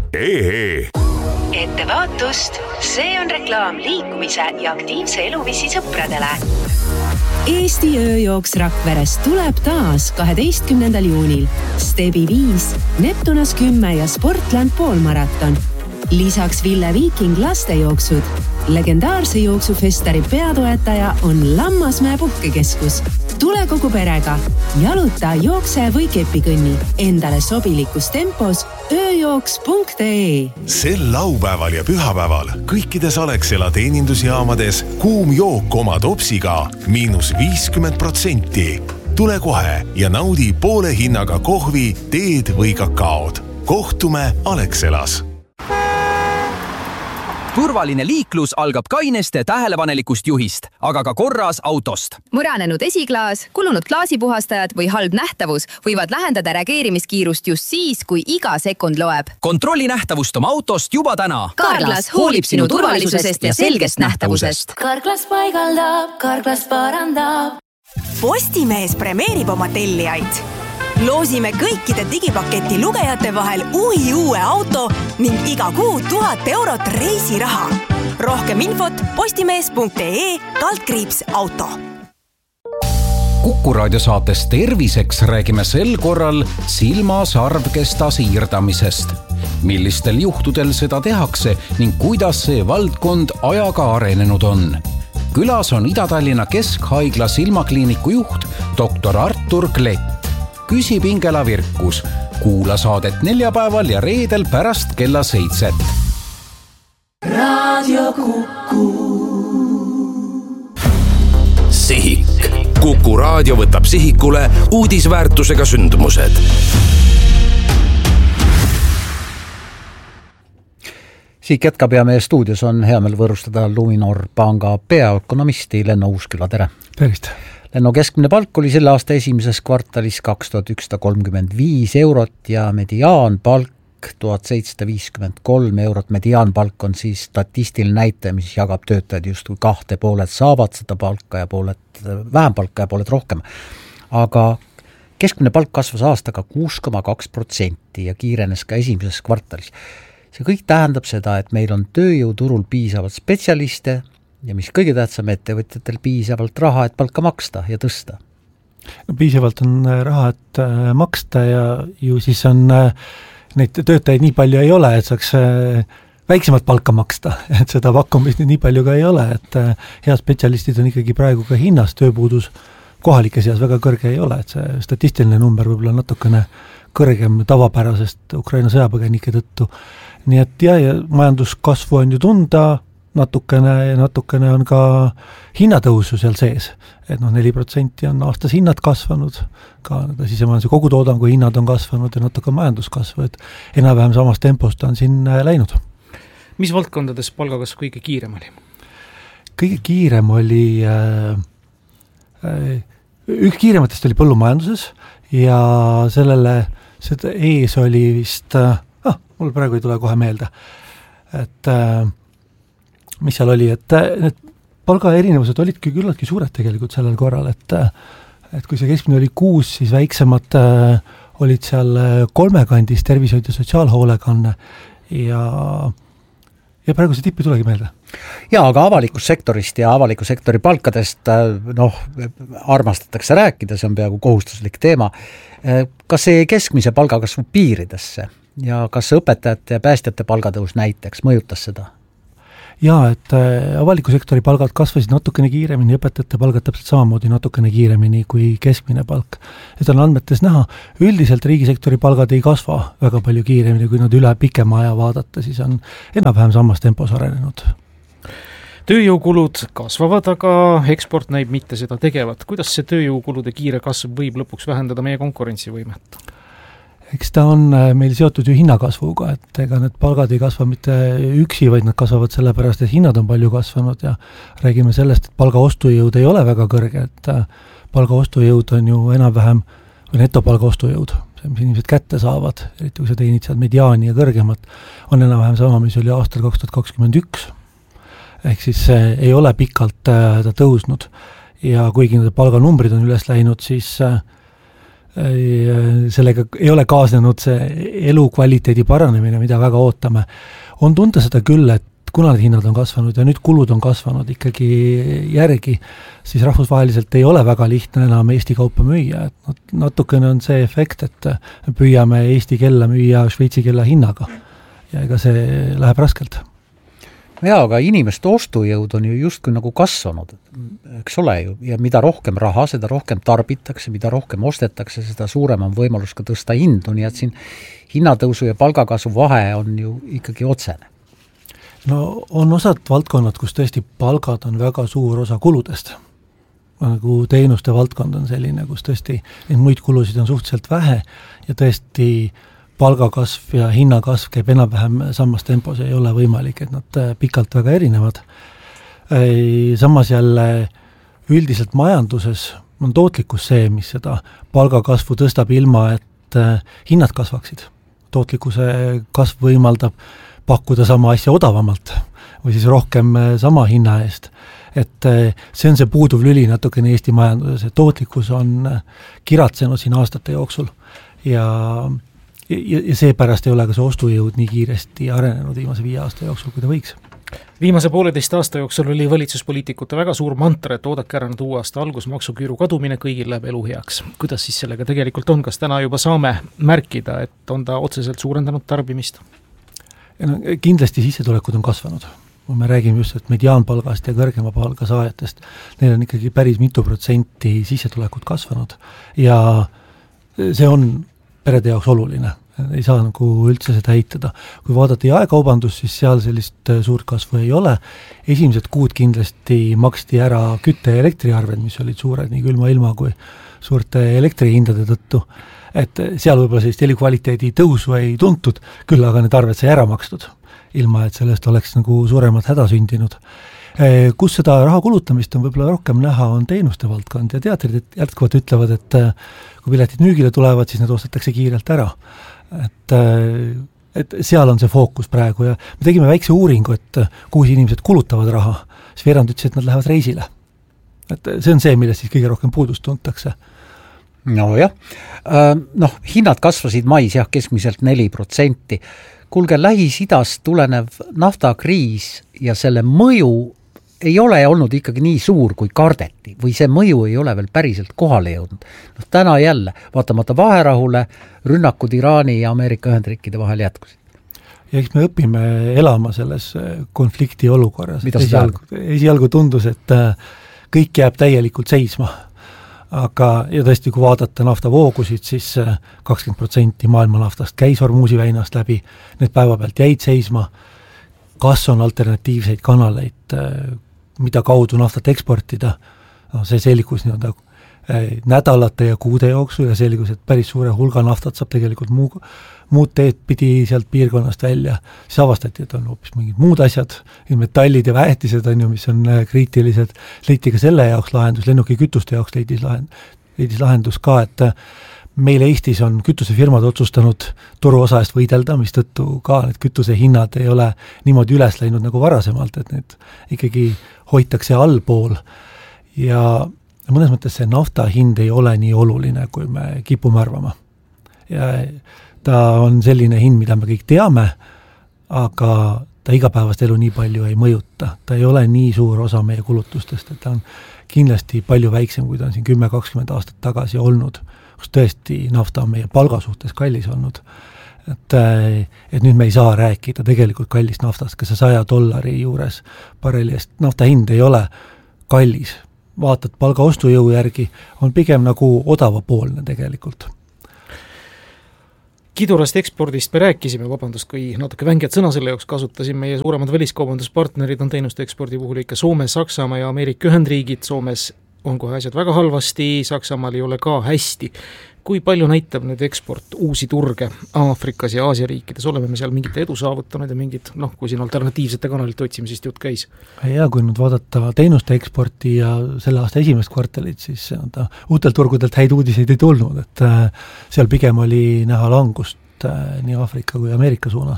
Ettevaatust, see on reklaam liikumise ja aktiivse eluviisi sõpradele. Eesti ööjooks Rakveres tuleb taas 12. juunil. Stebi 5, Neptunas 10 ja Sportland poolmaraton. Lisaks Ville Viiking lastejooksud. Legendaarse jooksufestari peatoetaja on Lammasmäe puhkekeskus. Tule kogu perega. Jaluta, jookse või kepikõnni. Endale sobilikus tempos ööjooks.ee. Sel laupäeval ja pühapäeval kõikides Alexela teenindusjaamades kuum jook oma topsiga -50%. Tule kohe ja naudi poole hinnaga kohvi, teed või kakaod. Kohtume Alexelas. Turvaline liiklus algab kaineste tähelepanelikust juhist, aga ka korras autost. Muranenud esiklaas, kulunud klaasipuhastajad või halb nähtavus võivad lähendada reageerimiskiirust just siis, kui iga sekund loeb. Kontrolli nähtavust oma autost juba täna. Carglass hoolib sinu turvalisusest ja selgest nähtavusest. Carglass paigaldab, Carglass parandab. Postimees premeerib oma tellijaid. Loosime kõikide digipaketi lugejate vahel uue auto ning iga kuu 1000 eurot reisiraha. Rohkem infot postimees.ee/auto. Kuku raadio saates Terviseks räägime sel korral silma-sarvkesta siirdamisest. Millistel juhtudel seda tehakse ning kuidas see valdkond ajaga arenenud on. Külas on Ida-Tallinna Keskhaigla silmakliiniku juht doktor Artur Klett. Küsib Ingela Virkus. Kuula saadet neljapäeval ja reedel pärast kella 7. Radio Kuku. Sihik. Kuku raadio võtab sihikule uudisväärtusega sündmused. Siik jätkab ja meie stuudios on hea meel võõrustada Luminor panga peaökonomisti Lenno Uusküla, tere! Tervist! Lenno keskmine palk oli selle aasta esimeses kvartalis 2135 eurot ja mediaanpalk 1753 eurot. Mediaanpalk on siis statistiline näitaja, mis jagab töötajad justkui kahte, pooled saavad seda palka ja pooled vähem palka ja pooled rohkem. Aga keskmine palk kasvas aastaga 6,2% ja kiirenes ka esimeses kvartalis. See kõik tähendab seda, et meil on tööjõuturul piisavalt spetsialiste ja mis kõige tähtsam, ettevõtjatel piisavalt raha, et palka maksta ja tõsta. No, piisavalt on raha, et maksta ja ju siis on neid töötajaid nii palju ei ole, et saaks väiksemat palka maksta, et seda pakkumist nii palju ka ei ole, et head spetsialistid on ikkagi praegu ka hinnas, tööpuudus kohalike seas väga kõrge ei ole, et see statistiline number võib-olla natukene kõrgem tavapärasest Ukraina sõjapõgenike tõttu. Nii et ja majanduskasvu on ju tunda, natukene on ka hinnatõusu seal sees, et 4% on aastas hinnad kasvanud, ka sisemajanduse kogutoodangu hinnad on kasvanud ja natuke majanduskasvu, et enam-vähem samast tempost on siin läinud. Mis valdkondades palgakasv kõige kiirem oli? Kõige kiirem oli, üks kiirematest oli põllumajanduses ja sellele seda ees oli vist, mul praegu ei tule kohe meelde, et mis seal oli, et need palgaerinevused olidki küllaltki suured tegelikult sellel korral, et kui see keskmine oli 6, siis väiksemad olid seal 3 kandis tervishoid ja sotsiaalhoolekanne ja praegu see tipp ei tulegi meelde. Jaa, aga avalikust sektorist ja avaliku sektori palkadest armastatakse rääkida, see on peaaegu kohustuslik teema. Kas see keskmise palgakasvu piiridesse ja kas õpetajate ja päästjate palgatõus näiteks mõjutas seda? Jaa, et avaliku sektori palgad kasvasid natukene kiiremini, õpetajate palgad täpselt samamoodi natukene kiiremini kui keskmine palk. Et on andmetes näha, üldiselt riigisektori palgad ei kasva väga palju kiiremini, kui nad üle pikema aja vaadata, siis on enam-vähem samas tempos arenenud. Tööjõukulud kasvavad, aga eksport näib mitte seda tegevat. Kuidas see tööjõukulude kiire kasv võib lõpuks vähendada meie konkurentsivõimet? Eks ta on meil seotud ju hinnakasvuga, et ega need palgad ei kasva mitte üksi, vaid nad kasvavad sellepärast, et hinnad on palju kasvanud ja räägime sellest, et palga ostujõud ei ole väga kõrge, et palga ostujõud on ju enam-vähem või netopalga ostujõud, see, mis inimesed kätte saavad, eriti kui sa teenid seal mediaani ja kõrgemat, on enam-vähem sama, mis oli aastal 2021. Ehk siis ei ole pikalt ta tõusnud ja kuigi need palganumbrid on üles läinud, siis sellega ei ole kaasnenud see elukvaliteedi paranemine, mida väga ootame. On tunda seda küll, et kuna need hinnad on kasvanud ja nüüd kulud on kasvanud ikkagi järgi, siis rahvusvaheliselt ei ole väga lihtne enam Eesti kaupa müüa. Et natukene on see efekt, et püüame Eesti kella müüa Šveitsi kella hinnaga ja ega see läheb raskelt. Jaa, aga inimeste ostujõud on ju justkui nagu kasvanud, eks ole ju, ja mida rohkem raha, seda rohkem tarbitakse, mida rohkem ostetakse, seda suurem on võimalus ka tõsta hindu, nii et siin hinnatõusu ja palgakasvu vahe on ju ikkagi otsene. No on osad valdkonnad, kus tõesti palgad on väga suur osa kuludest. Nagu teenuste valdkond on selline, kus tõesti neid muid kulusid on suhteliselt vähe ja tõesti palgakasv ja hinnakasv käib enam-vähem samas tempos ei ole võimalik, et nad pikalt väga erinevad. Samas jälle üldiselt majanduses on tootlikkus see, mis seda palgakasvu tõstab ilma, et hinnad kasvaksid. Tootlikkuse kasv võimaldab pakkuda sama asja odavamalt või siis rohkem sama hinna eest. Et see on see puuduv lüli natukene Eesti majanduses, et tootlikkus on kiratsenud siin aastate jooksul ja seepärast ei ole ka see ostujõud nii kiiresti arenenud viimase 5 aasta jooksul, kui ta võiks. Viimase 1,5 aasta jooksul oli valitsuspoliitikute väga suur mantra, et oodake ära nüüd uue aasta algus, maksuküüru kadumine, kõigil läheb elu heaks. Kuidas siis sellega tegelikult on? Kas täna juba saame märkida, et on ta otseselt suurendanud tarbimist? No, kindlasti sissetulekud on kasvanud. Kui me räägime just et mediaanpalgast ja kõrgema palga saajatest, neil on ikkagi päris mitu protsenti sissetulekut kasvanud ja see on perede jaoks oluline, ei saa nagu üldse seda heitada. Kui vaadata jaekaubandus, siis seal sellist suurt kasvu ei ole. Esimesed kuud kindlasti maksti ära kütte- ja elektriarved, mis olid suured nii külma ilma kui suurte elektrihindade tõttu. Et seal võib-olla sellist elikvaliteedi tõusu ei tuntud, küll aga need arved sai ära makstud, ilma et sellest oleks nagu suuremat häda sündinud. Kus seda raha kulutamist on võib-olla rohkem näha, on teenuste valdkond ja teatrid jätkuvalt ütlevad, et kui piletid müügile tulevad, siis need ostetakse kiirelt ära. Et seal on see fookus praegu ja me tegime väikse uuringu, et kuhu inimesed kulutavad raha, siis veerand ütles, et nad lähevad reisile. Et see on see, millest siis kõige rohkem puudust tuntakse. No jah, hinnad kasvasid mais keskmiselt 4%. Kuulge, Lähis-Idast tulenev naftakriis ja selle mõju ei ole olnud ikkagi nii suur, kui kardeti, või see mõju ei ole veel päriselt kohale jõudnud. Täna jälle, vaatamata vaherahule, rünnakud Iraani ja Ameerika Ühendriikide vahel jätkusid. Ja eks me õpime elama selles konflikti olukorras. Esialgu tundus, et kõik jääb täielikult seisma. Aga ja tõesti, kui vaadata naftavoogusid, siis 20% maailma naftast käis Hormuzi väinast läbi, need päeva pealt jäid seisma. Kas on alternatiivseid kanaleid, mida kaudu naftat eksportida? See selgus nädalate ja kuude jooksul ja selgus, et päris suure hulga naftat saab tegelikult muud teed pidi sealt piirkonnast välja. Siis avastati, et on hoopis mingid muud asjad, metallid ja väetised on ju, mis on kriitilised. Leiti ka selle jaoks lahendus, lennuki kütuste jaoks leidis lahendus ka, et meil Eestis on kütusefirmad otsustanud turuosa eest võidelda, mis tõttu ka need kütusehinnad ei ole niimoodi üles läinud nagu varasemalt, et need ikkagi hoitakse allpool ja mõnes mõttes see nafta hind ei ole nii oluline, kui me kipume arvama. Ja ta on selline hind, mida me kõik teame, aga ta igapäevast elu nii palju ei mõjuta. Ta ei ole nii suur osa meie kulutustest, et ta on kindlasti palju väiksem, kui ta on siin 10-20 aastat tagasi olnud, kus tõesti nafta on meie palga suhtes kallis olnud. et nüüd me ei saa rääkida tegelikult kallist naftast, ka see $100 juures barreli eest nafta hind ei ole kallis. Vaatad palga ostujõu järgi, on pigem nagu odavapoolne tegelikult. Kidurast ekspordist me rääkisime, vabandust, kui natuke vänged sõna selle jaoks kasutasin, meie suuremad väliskaubanduspartnerid on teenuste ekspordi puhul ikka Soome, Saksamaa ja Ameerika Ühendriigid. Soomes on kohe asjad väga halvasti, Saksamaal ei ole ka hästi. Kui palju näitab nüüd eksport uusi turge Aafrikas ja Aasia riikides? Oleme me seal mingit edu saavutanud ja mingid, kui siin alternatiivsete kanalite otsimisest jutt käis? Ja kui nüüd vaadata teenuste eksporti ja selle aasta esimest kvartalit, siis uutelt turgudelt häid uudiseid ei tulnud, et seal pigem oli näha langust nii Aafrika kui Ameerika suunas.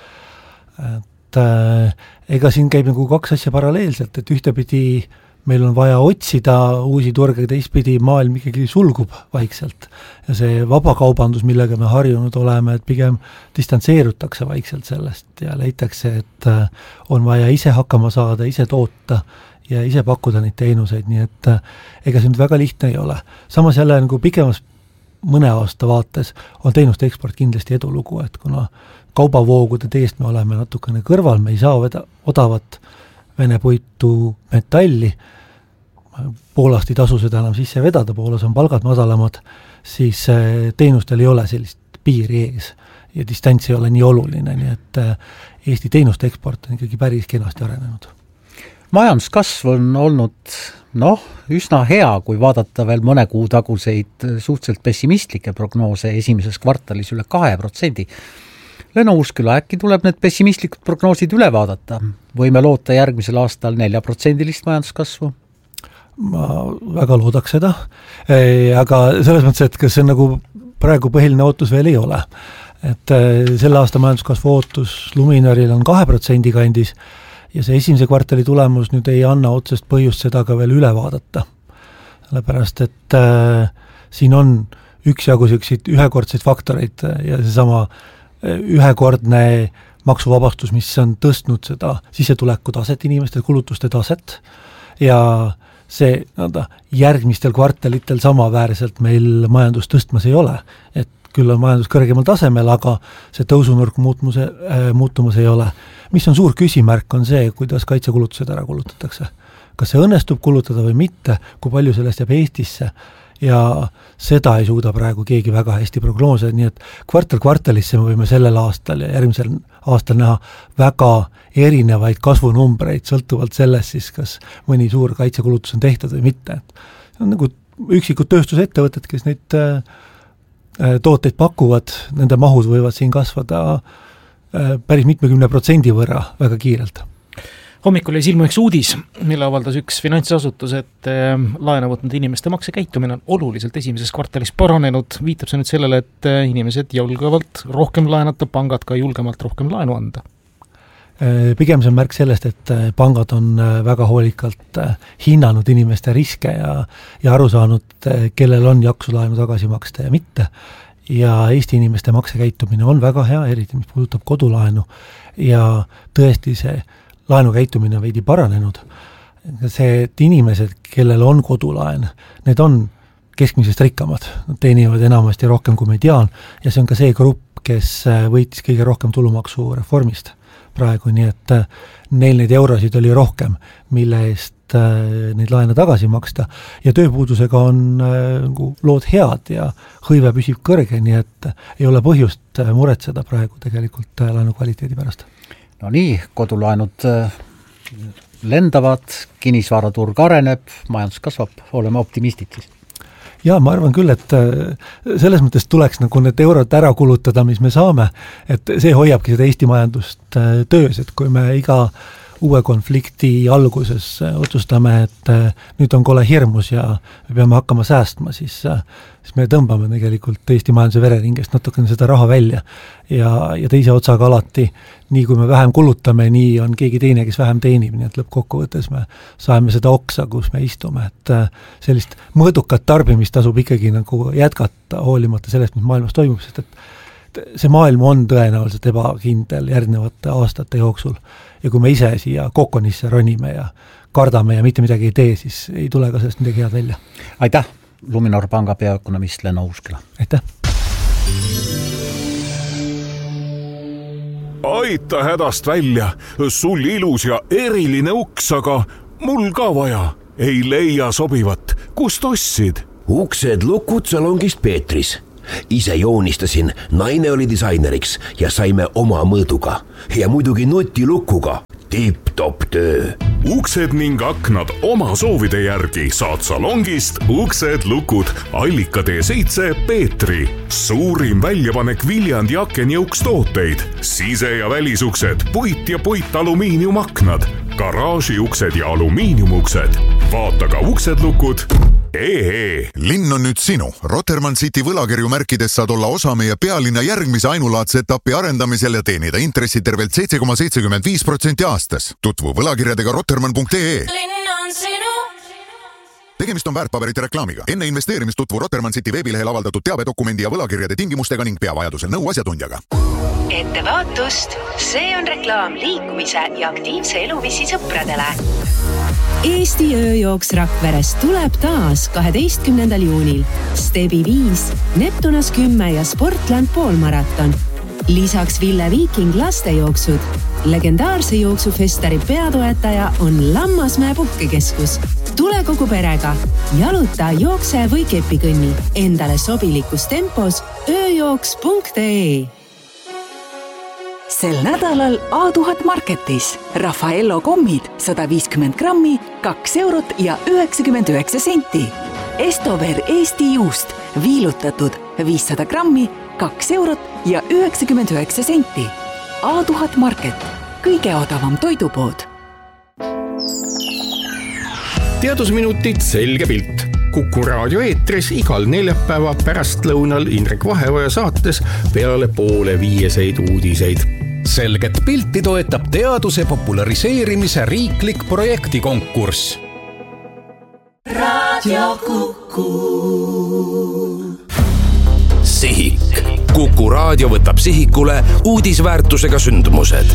Et ega siin käib nagu kaks asja paralleelselt, et ühtepidi meil on vaja otsida uusi turge, teistpidi maailm ikkagi sulgub vaikselt. Ja see vabakaubandus, millega me harjunud oleme, et pigem distantseerutakse vaikselt sellest ja leitakse, et on vaja ise hakkama saada, ise toota ja ise pakkuda neid teenuseid, nii et ega see nüüd väga lihtne ei ole. Samas jälle nagu pikemas mõne aasta vaates on teenuste eksport kindlasti edulugu, et kuna kaubavoogude teest me oleme natukene kõrval, me ei saa odavat Vene puitu metalli, Poolast ei tasu seda enam sisse vedada, Poolas on palgad madalamad, siis teenustel ei ole sellist piiri ees ja distants ei ole nii oluline, nii et Eesti teenuste eksport on ikkagi päris kenasti arenenud. Majanduskasv on olnud üsna hea, kui vaadata veel mõne kuu taguseid suhteliselt pessimistlikke prognoose esimeses kvartalis üle 2%. Leno Uusküla, äkki tuleb need pessimistlikud prognoosid üle vaadata? Võime loota järgmisel aastal 4% majanduskasvu? Ma väga loodaks seda, aga selles mõttes, et kas see nagu praegu põhiline ootus veel ei ole. Et selle aasta majanduskasvu ootus Luminoril on 2% kandis ja see esimese kvartali tulemus nüüd ei anna otsest põhjust seda ka veel üle vaadata. Sellepärast, et siin on üksjagu ühekordseid faktoreid ja seesama ühekordne maksuvabastus, mis on tõstnud seda sissetuleku taset, inimeste kulutuste taset ja see järgmistel kvartalitel samaväärselt meil majandus tõstmas ei ole, et küll on majandus kõrgemal tasemel, aga see tõusunurk muutumas ei ole. Mis on suur küsimärk on see, kuidas kaitsekulutused ära kulutatakse. Kas see õnnestub kulutada või mitte, kui palju sellest jääb Eestisse ja seda ei suuda praegu keegi väga hästi prognoose, nii et kvartalisse me võime sellel aastal ja järgmisel aastal näha väga erinevaid kasvunumbreid, sõltuvalt sellest siis, kas mõni suur kaitsekulutus on tehtud või mitte. See on nagu üksikud tööstusettevõtted, kes neid tooteid pakuvad, nende mahud võivad siin kasvada päris 70% võrra väga kiirelt. Hommikul jäi silma üks uudis, mille avaldas üks finantsasutus, et laenu võtnud inimeste maksekäitumine on oluliselt esimeses kvartalis paranenud. Viitab see nüüd sellele, et inimesed julgevalt rohkem laenata, pangad ka julgemalt rohkem laenu anda? Pigem see on märk sellest, et pangad on väga hoolikalt hinnanud inimeste riske ja aru saanud, kellel on jaksu laenu tagasi maksta ja mitte. Ja Eesti inimeste maksekäitumine on väga hea, eriti mis puudutab kodulaenu ja tõesti see laenukäitumine on veidi paranenud. See, et inimesed, kellel on kodulaen, need on keskmisest rikkamad. Nad teenivad enamasti rohkem kui mediaan ja see on ka see grupp, kes võitis kõige rohkem tulumaksu reformist praegu, nii et neil neid eurosid oli rohkem, mille eest neid laene tagasi maksta ja tööpuudusega on lood head ja hõive püsib kõrge, nii et ei ole põhjust muretseda praegu tegelikult laenu kvaliteedi pärast. No nii, kodulaenud lendavad, kinnisvaraturg areneb, majandus kasvab, oleme optimistid siis. Ja ma arvan küll, et selles mõttes tuleks nagu need eurod ära kulutada, mis me saame, et see hoiabki seda Eesti majandust töös, et kui me iga uue konflikti alguses otsustame, et nüüd on kole hirmus ja me peame hakkama säästma, siis me tõmbame tegelikult Eesti majanduse vereringest natukene seda raha välja ja teise otsaga alati, nii kui me vähem kulutame, nii on keegi teine, kes vähem teenib, nii et lõppkokkuvõttes me saame seda oksa, kus me istume, et sellist mõõdukat tarbimist tasub ikkagi nagu jätkata hoolimata sellest, mis maailmas toimub, sest et see maailm on tõenäoliselt ebakindel järgnevate aastate jooksul ja kui me ise siia kokonisse ronime ja kardame ja mitte midagi ei tee, siis ei tule ka sellest midagi head välja. Aitäh, Luminor panga peaökonomist Leno Uusküla. Aitäh! aita hädast välja, sul ilus ja eriline uks, aga mul ka vaja. Ei leia sobivat, kust ostsid? Uksed lukud salongist Peetris. Ise joonistasin, naine oli disaineriks ja saime oma mõõduga. Ja muidugi nutilukuga. Tipp-top töö. Uksed ning aknad oma soovide järgi saad salongist Uksed lukud Allika tee 7 Peetri. Suurim väljapanek Viljandi akenjõukstooteid. Sise- ja välisuksed, puit ja puitalumiiniumaknad, garaažiuksed ja alumiiniumuksed. Vaata ka Uksed lukud. Linn on nüüd sinu. Rotermann City võlakirjumärkides saad olla osa meie pealinna järgmise ainulaadse etapi arendamisel ja teenida intressi tervelt 7,75% aastas. Tutvu võlakirjadega rotermann.ee. Linn on sinu. Tegemist on väärtpaberite reklaamiga. Enne investeerimist tutvu Rotermann City veebilehel avaldatud teabedokumendi ja võlakirjade tingimustega ning pea vajadusel nõu asjatundjaga. Ettevaatust, see on reklaam liikumise ja aktiivse eluviisi sõpradele. Eesti ööjooks Rakverest tuleb taas 12. juunil. Stebi 5, Neptunas 10 ja Sportland poolmaraton. Lisaks Ville Viiking lastejooksud. Legendaarse jooksufestari peatoetaja on Lammasmäe puhkekeskus. Tule kogu perega. Jaluta, jookse või kepikõnni. Endale sobilikus tempos ööjooks.ee. Sel nädalal A1000 Marketis Raffaello kommid 150 grammi, 2 eurot ja 99 senti. Estover Eesti juust viilutatud 500 grammi, 2 eurot ja 99 senti. A1000 Market, kõige odavam toidupood. Teadusminutid selge pilt. Kuku raadio eetris igal neljapäeva pärastlõunal Indrek Vaheoja saates peale 4:30 uudiseid. Selget pilti toetab teaduse populariseerimise riiklik projektikonkurss. Raadio Kuku. Sihik. Kuku raadio võtab sihikule uudisväärtusega sündmused.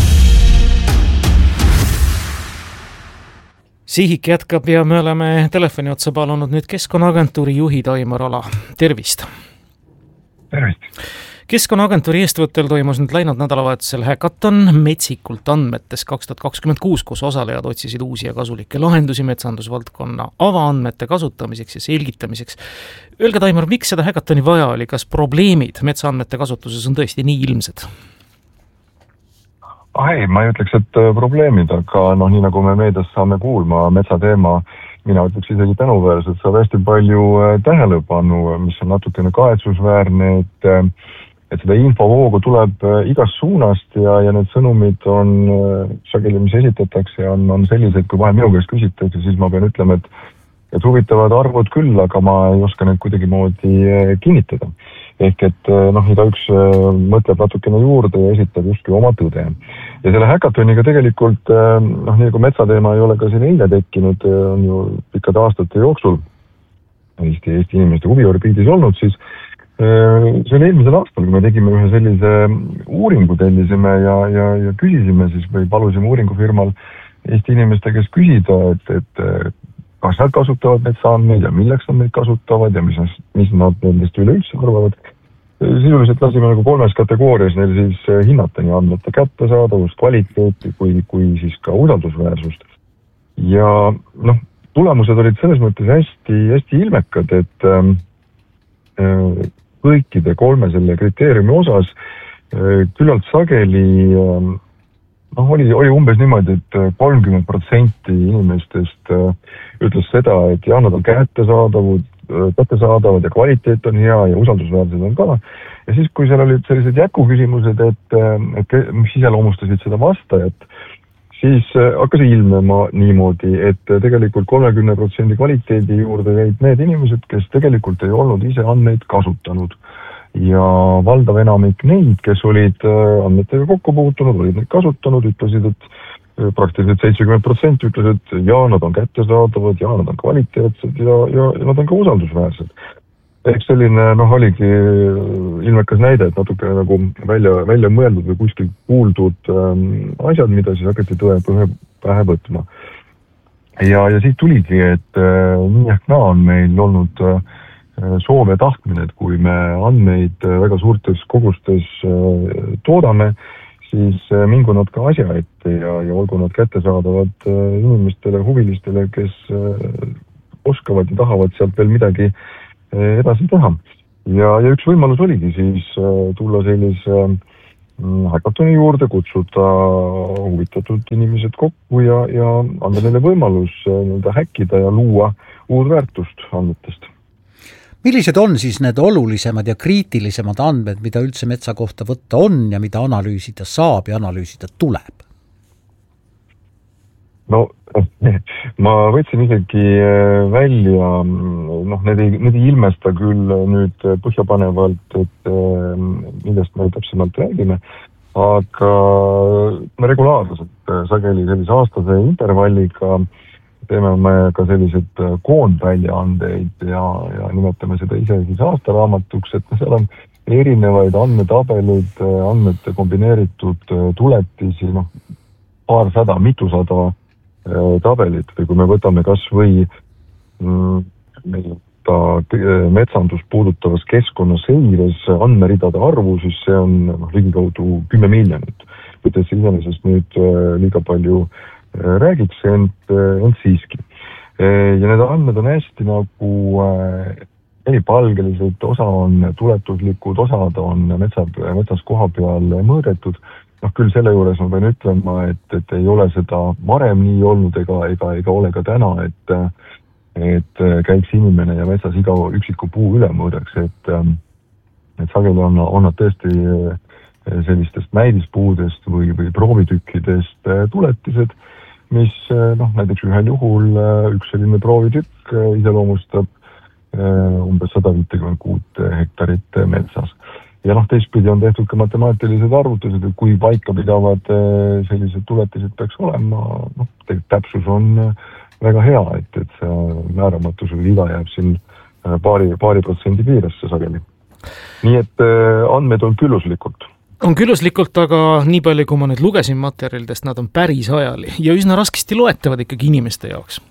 Sihik jätkab ja me oleme telefoni otsa palunud nüüd Keskkonnaagentuuri juhi Taimar Ala. Tervist! Tervist! Keskkonnaagentuuri eestvõttel toimus nüüd läinud nädalavahetusel häkaton metsikult andmetes 2026, kus osalejad otsisid uusi ja kasulikke lahendusi metsandusvaldkonna avaandmete kasutamiseks ja selgitamiseks. Öelge, Taimar, miks seda häkatoni vaja oli? Kas probleemid metsaandmete kasutuses on tõesti nii ilmsed? Ei, ma ei ütleks, et probleemid, aga nii nagu me meedias saame kuulma, metsateema, mina ütleks isegi tänuväärselt, saab hästi palju tähelepanu, mis on natukene kahetsusväärne, et seda infovoogu tuleb igast suunast ja need sõnumid on sageli, mis esitatakse, on sellised, kui vahe minu käest küsitakse, siis ma pean ütlema, et huvitavad arvud küll, aga ma ei oska neid kuidagi moodi kinnitada. Ehk et igaüks mõtleb natukene juurde ja esitab justkui oma tõde. Ja selle häkatoniga tegelikult, nii kui metsateema ei ole ka siin eile tekkinud, on ju pikkade aastate jooksul Eesti inimeste huviorbiidis olnud, siis see oli eelmisel aastal, kui me tegime ühe sellise uuringu, tellisime ja küsisime siis või palusime uuringufirmal Eesti inimeste käest küsida, et kas nad kasutavad metsaandmeid ja milleks nad neid kasutavad ja mis nad nendest üleüldse arvavad. Sisuliselt lasime nagu 3 kategoorias neil siis hinnata nii andmete kättesaadavust, kvaliteeti kui siis ka usaldusväärsust. Ja tulemused olid selles mõttes hästi ilmekad, et kõikide 3 selle kriteeriumi osas küllalt sageli oli umbes niimoodi, et 30% inimestest ütles seda, et jah, nad on kättesaadavad ja kvaliteet on hea ja usaldusväärsed on ka. Ja siis, kui seal olid sellised jätkuküsimused, et mis iseloomustasid seda vastajat, siis hakkas ilmema niimoodi, et tegelikult 30% kvaliteedi juurde jäid need inimesed, kes tegelikult ei olnud ise andmeid kasutanud. Ja valdav enamik neid, kes olid andmetega kokku puutunud, olid neid kasutanud, ütlesid, et praktiliselt 70% ütles, et jaa, nad on kättesaadavad, jaa, nad on kvaliteetsed ja nad on ka usaldusväärsed. Ehk selline oligi ilmekas näide, et natuke nagu välja mõeldud või kuskil kuuldud asjad, mida siis hakati tõe pähe võtma. Ja siit tuligi, et nii ehk naa on meil olnud soov ja tahtmine, et kui me andmeid väga suurtes kogustes toodame, siis mingu nad ka asja ette ja olgu nad kättesaadavad inimestele, huvilistele, kes oskavad ja tahavad sealt veel midagi edasi teha. Ja üks võimalus oligi siis tulla sellise hackatoni juurde, kutsuda huvitatud inimesed kokku ja anda neile võimalus häkkida ja luua uut väärtust andmetest. Millised on siis need olulisemad ja kriitilisemad andmed, mida üldse metsa kohta võtta on ja mida analüüsida saab ja analüüsida tuleb? No, ma võtsin isegi välja, need ei ilmesta küll nüüd põhjapanevalt, et millest me täpsemalt räägime, aga me regulaarselt sageli sellise aastase intervalliga teeme me ka sellised koondväljaandeid ja nimetame seda ise siis aastaraamatuks, et seal on erinevaid andmetabelid, andmete kombineeritud tuletisi, paarsada, mitusada tabelit või kui me võtame kas või metsandust puudutavas keskkonnaseires andmeridade arvu, siis see on ligikaudu 10 miljonit. Võttes iseenesest nüüd liiga palju räägiks, ent siiski. Ja need andmed on hästi nagu eripalgelised, osa on tuletuslikud, osad on metsas koha peal mõõdetud. Küll selle juures ma pean ütlema, et ei ole seda varem nii olnud ega ole ka täna, et käiks inimene ja metsas iga üksiku puu üle mõõdaks, et sageli on nad tõesti sellistest näidispuudest või proovitükkidest tuletised, mis näiteks ühel juhul üks selline proovitükk iseloomustab umbes 156 hektarit metsas. Ja teistpidi on tehtud ka matemaatilised arvutused, et kui paika pidavad sellised tuletised peaks olema, täpsus on väga hea, et see määramatus või viga jääb siin paari protsendi piiresse sageli. Nii et andmed on külluslikult. On külluslikult, aga nii palju, kui ma nüüd lugesin materjalidest, nad on päris ajali ja üsna raskesti loetavad ikkagi inimeste jaoks.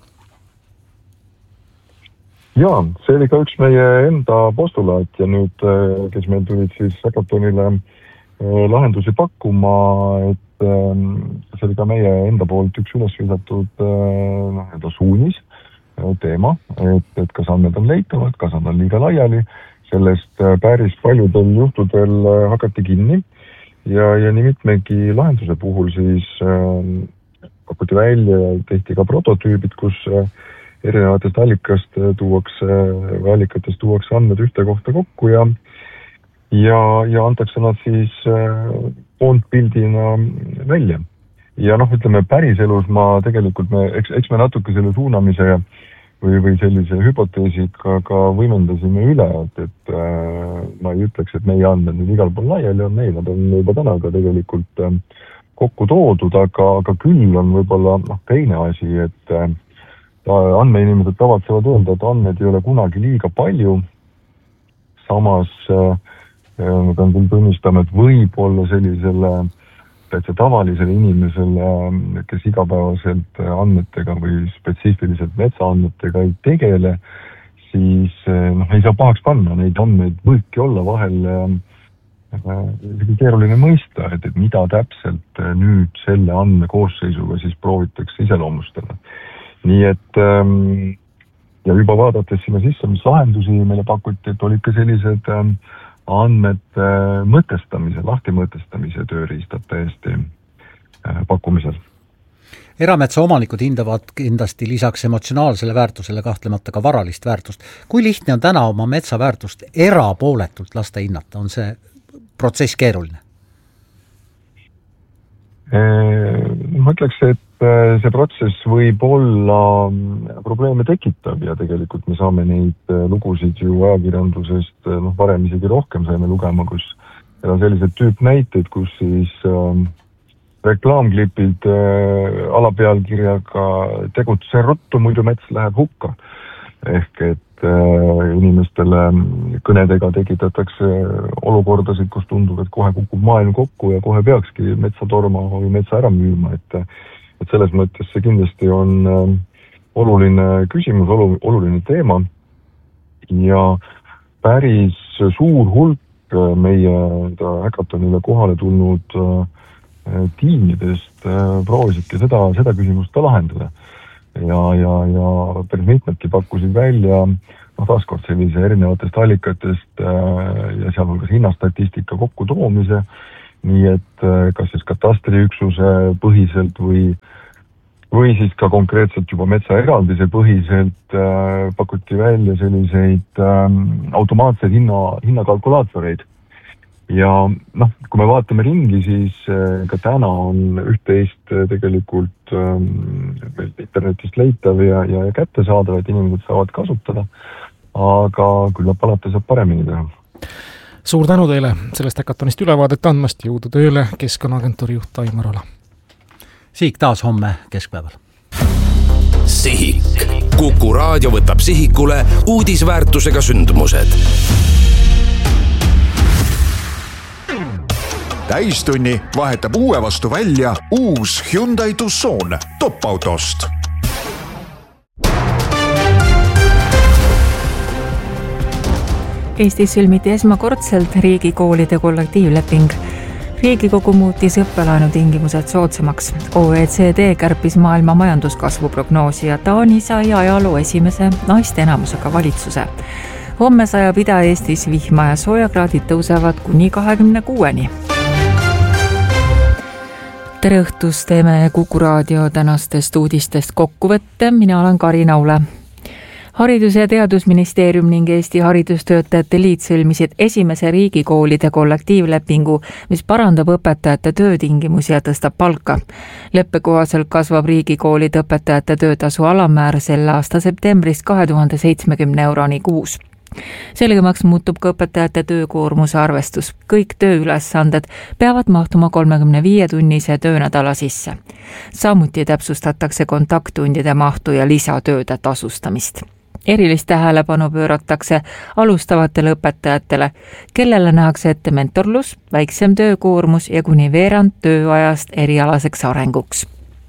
Jaa, see oli ka üks meie enda postulaat ja nüüd, kes meil tulid siis hackathonile lahendusi pakkuma, et see oli ka meie enda poolt üks üles visatud suunis teema, et kas andmed on leitavad, kas nad on liiga laiali, sellest päris paljudel juhtudel hakati kinni ja nii mitmegi lahenduse puhul siis pakuti välja ja tehti ka prototüübid, kus erinevatest allikatest tuuakse andmed ühte kohta kokku ja antakse nad siis koondpildina välja. Ja ütleme, päriselus ma tegelikult, eks me natuke selle suunamise või sellise hüpoteesiga ka võimendasime üle, et ma ei ütleks, et meie andmed nüüd igal pool laiali on meil, nad on juba täna ka tegelikult kokku toodud, aga küll on võib-olla teine asi, et andmeinimesed tavatsevad öelda, et andmed ei ole kunagi liiga palju. Samas ma pean küll tunnistama, et võib-olla sellisele täitsa tavalisele inimesele, kes igapäevaselt andmetega või spetsiifiliselt metsaandmetega ei tegele, siis ei saa pahaks panna. Neid andmeid võibki olla vahel keeruline mõista, et mida täpselt nüüd selle andmekoosseisuga siis proovitakse iseloomustada. Nii et ja juba vaadates sinna sisse, mis lahendusi meile pakuti, et olid ka sellised andmete mõtestamise, lahti mõtestamise tööriistad täiesti pakkumisel. Erametsa omanikud hindavad kindlasti lisaks emotsionaalsele väärtusele kahtlemata ka varalist väärtust. Kui lihtne on täna oma metsaväärtust erapooletult lasta hinnata? On see protsess keeruline? Ma ütleks, et see protsess võib olla probleeme tekitav ja tegelikult me saame neid lugusid ju ajakirjandusest varem isegi rohkem saime lugema, kus on sellised tüüpnäiteid, kus siis reklaamklipid alapealkirjaga tegutse ruttu, muidu mets läheb hukka. Ehk et inimestele kõnedega tekitatakse olukordasid, kus tundub, et kohe kukub maailm kokku ja kohe peakski metsa tormama või metsa ära müüma, et selles mõttes see kindlasti on oluline küsimus, oluline teema ja päris suur hulk meie hackathonile kohale tulnud tiimidest proovisidki seda küsimust ka lahendada. Ja päris mitmedki pakkusid välja taaskord sellise erinevatest allikatest ja sealhulgas hinnastatistika kokku toomise, nii et kas siis katastriüksuse põhiselt või siis ka konkreetselt juba metsaeraldise põhiselt pakuti välja selliseid automaatseid hinnakalkulaatoreid. Ja kui me vaatame ringi, siis ka täna on üht-teist tegelikult internetist leitav ja kättesaadav, et inimesed saavad kasutada, aga küllap alati saab paremini teha. Suur tänu teile sellest häkatonist ülevaadet andmast, jõudu tööle Keskkonnaagentuuri juht Aimar Ala. Sihik taas homme keskpäeval. Sihik. Kuku raadio võtab sihikule uudisväärtusega sündmused. Täistunni vahetab uue vastu välja uus Hyundai Tucson top-autost. Eestis sõlmiti esmakordselt riigikoolide kollektiivleping. Riigikogu muutis õppelaenu tingimused soodsamaks. OECD kärpis maailma majanduskasvu prognoosi ja Taani sai ajaloo esimese naiste enamusega valitsuse. Homme sajab Ida-Eestis vihma ja soojakraadid tõusevad kuni 26-ni. Tere õhtust, teeme Kuku raadio tänastest uudistest kokkuvõtte. Mina olen Karin Aule. Haridus- ja Teadusministeerium ning Eesti Haridustöötajate Liit sõlmisid esimese riigikoolide kollektiivlepingu, mis parandab õpetajate töötingimusi ja tõstab palka. Leppe kohaselt kasvab riigikoolide õpetajate töötasu alammäär selle aasta septembrist 2070 euroni kuus. Selgemaks muutub ka õpetajate töökoormuse arvestus. Kõik tööülesanded peavad mahtuma 35-tunnise töönädala sisse. Samuti täpsustatakse kontakttundide mahtu ja lisatööde tasustamist. Erilist tähelepanu pööratakse alustavatele õpetajatele, kellele nähakse ette mentorlus, väiksem töökoormus ja kuni veerand tööajast erialaseks arenguks.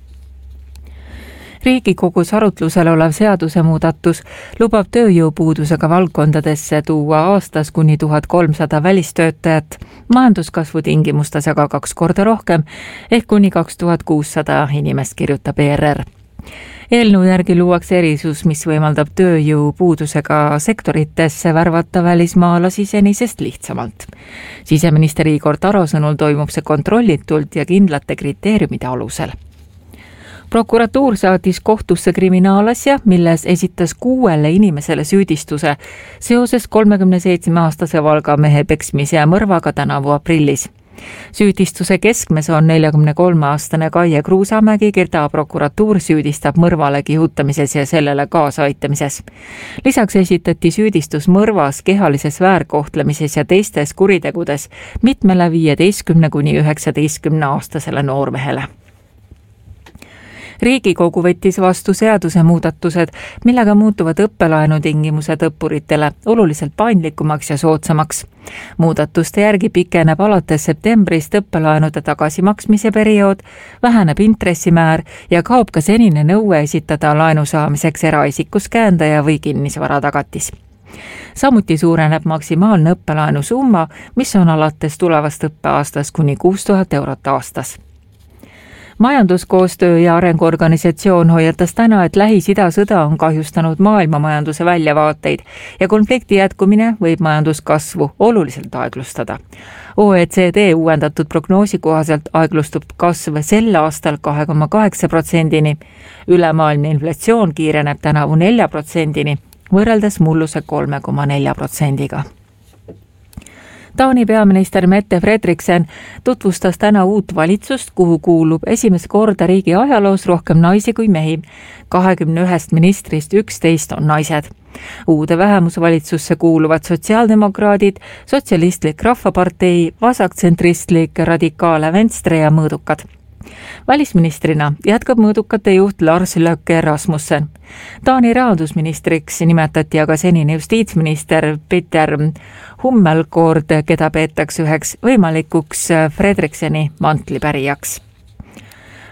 Riigikogus arutlusel olev seadusemuudatus lubab tööjõupuudusega valdkondadesse tuua aastas kuni 1300 välistöötajat, majanduskasvu tingimustes aga 2 korda rohkem ehk kuni 2600 inimest, kirjutab ERR. Eelnõu järgi luuakse erisus, mis võimaldab tööjõupuudusega sektoritesse värvata välismaalasi senisest lihtsamalt. Siseminister Igor Taro sõnul toimub see kontrollitult ja kindlate kriteeriumide alusel. Prokuratuur saatis kohtusse kriminaalasja, milles esitas 6 inimesele süüdistuse seoses 37-aastase Valga mehe peksmise ja mõrvaga tänavu aprillis. Süüdistuse keskmes on 43-aastane Kaie Kruusamägi, keda prokuratuur süüdistab mõrvale kihutamises ja sellele kaasaitamises. Lisaks esitati süüdistus mõrvas, kehalises väärkohtlemises ja teistes kuritegudes mitmele 15–19-aastasele noormehele. Riigikogu võttis vastu seadusemuudatused, millega muutuvad õppelaenu tingimused õppuritele oluliselt paindlikumaks ja soodsamaks. Muudatuste järgi pikeneb alates septembrist õppelaenude tagasimaksmise periood, väheneb intressimäär ja kaob ka senine nõue esitada laenu saamiseks eraisikus käendaja või kinnisvara tagatis. Samuti suureneb maksimaalne õppelaenu summa, mis on alates tulevast õppeaastas kuni 6000 eurot aastas. Majanduskoostöö ja arenguorganisatsioon hoiatas täna, et Lähis-Ida sõda on kahjustanud maailma majanduse väljavaateid ja konflikti jätkumine võib majanduskasvu oluliselt aeglustada. OECD uuendatud prognoosi kohaselt aeglustub kasv sel aastal 2,8%-ni. Ülemaailmne inflatsioon kiireneb tänavu 4%-ni, võrreldes mulluse 3,4%-ga. Taani peaminister Mette Frederiksen tutvustas täna uut valitsust, kuhu kuulub esimest korda riigi ajaloos rohkem naisi kui mehi. 21 ministrist 11 on naised. Uude vähemusvalitsusse kuuluvad sotsiaaldemokraadid, sotsialistlik rahvapartei, vasaktsentristlik radikaale Venstre ja mõõdukad. Välisministrina jätkab mõõdukate juht Lars Løkke Rasmussen. Taani rahandusministriks nimetati aga senine justiitsminister Peter Hummelgaard, keda peetakse üheks võimalikuks Fredrikseni mantlipärijaks.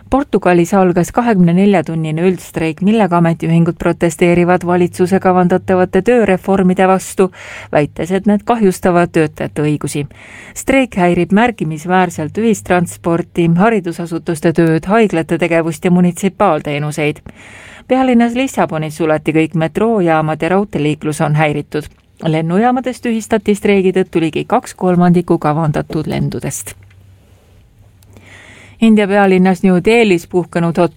Portugalis algas 24-tunnine üldstreik, millega ametiühingud protesteerivad valitsuse kavandatavate tööreformide vastu, väites, et need kahjustavad töötajate õigusi. Streik häirib märkimisväärselt ühistransporti, haridusasutuste tööd, haiglate tegevust ja munitsipaalteenuseid. Pealinnas Lissabonis suleti kõik metroojaamad ja raudteeliiklus on häiritud. Lennujaamadest tühistati streigi tõttu ligi 2/3 kavandatud lendudest. India pealinnas New Delhis puhkenud hotell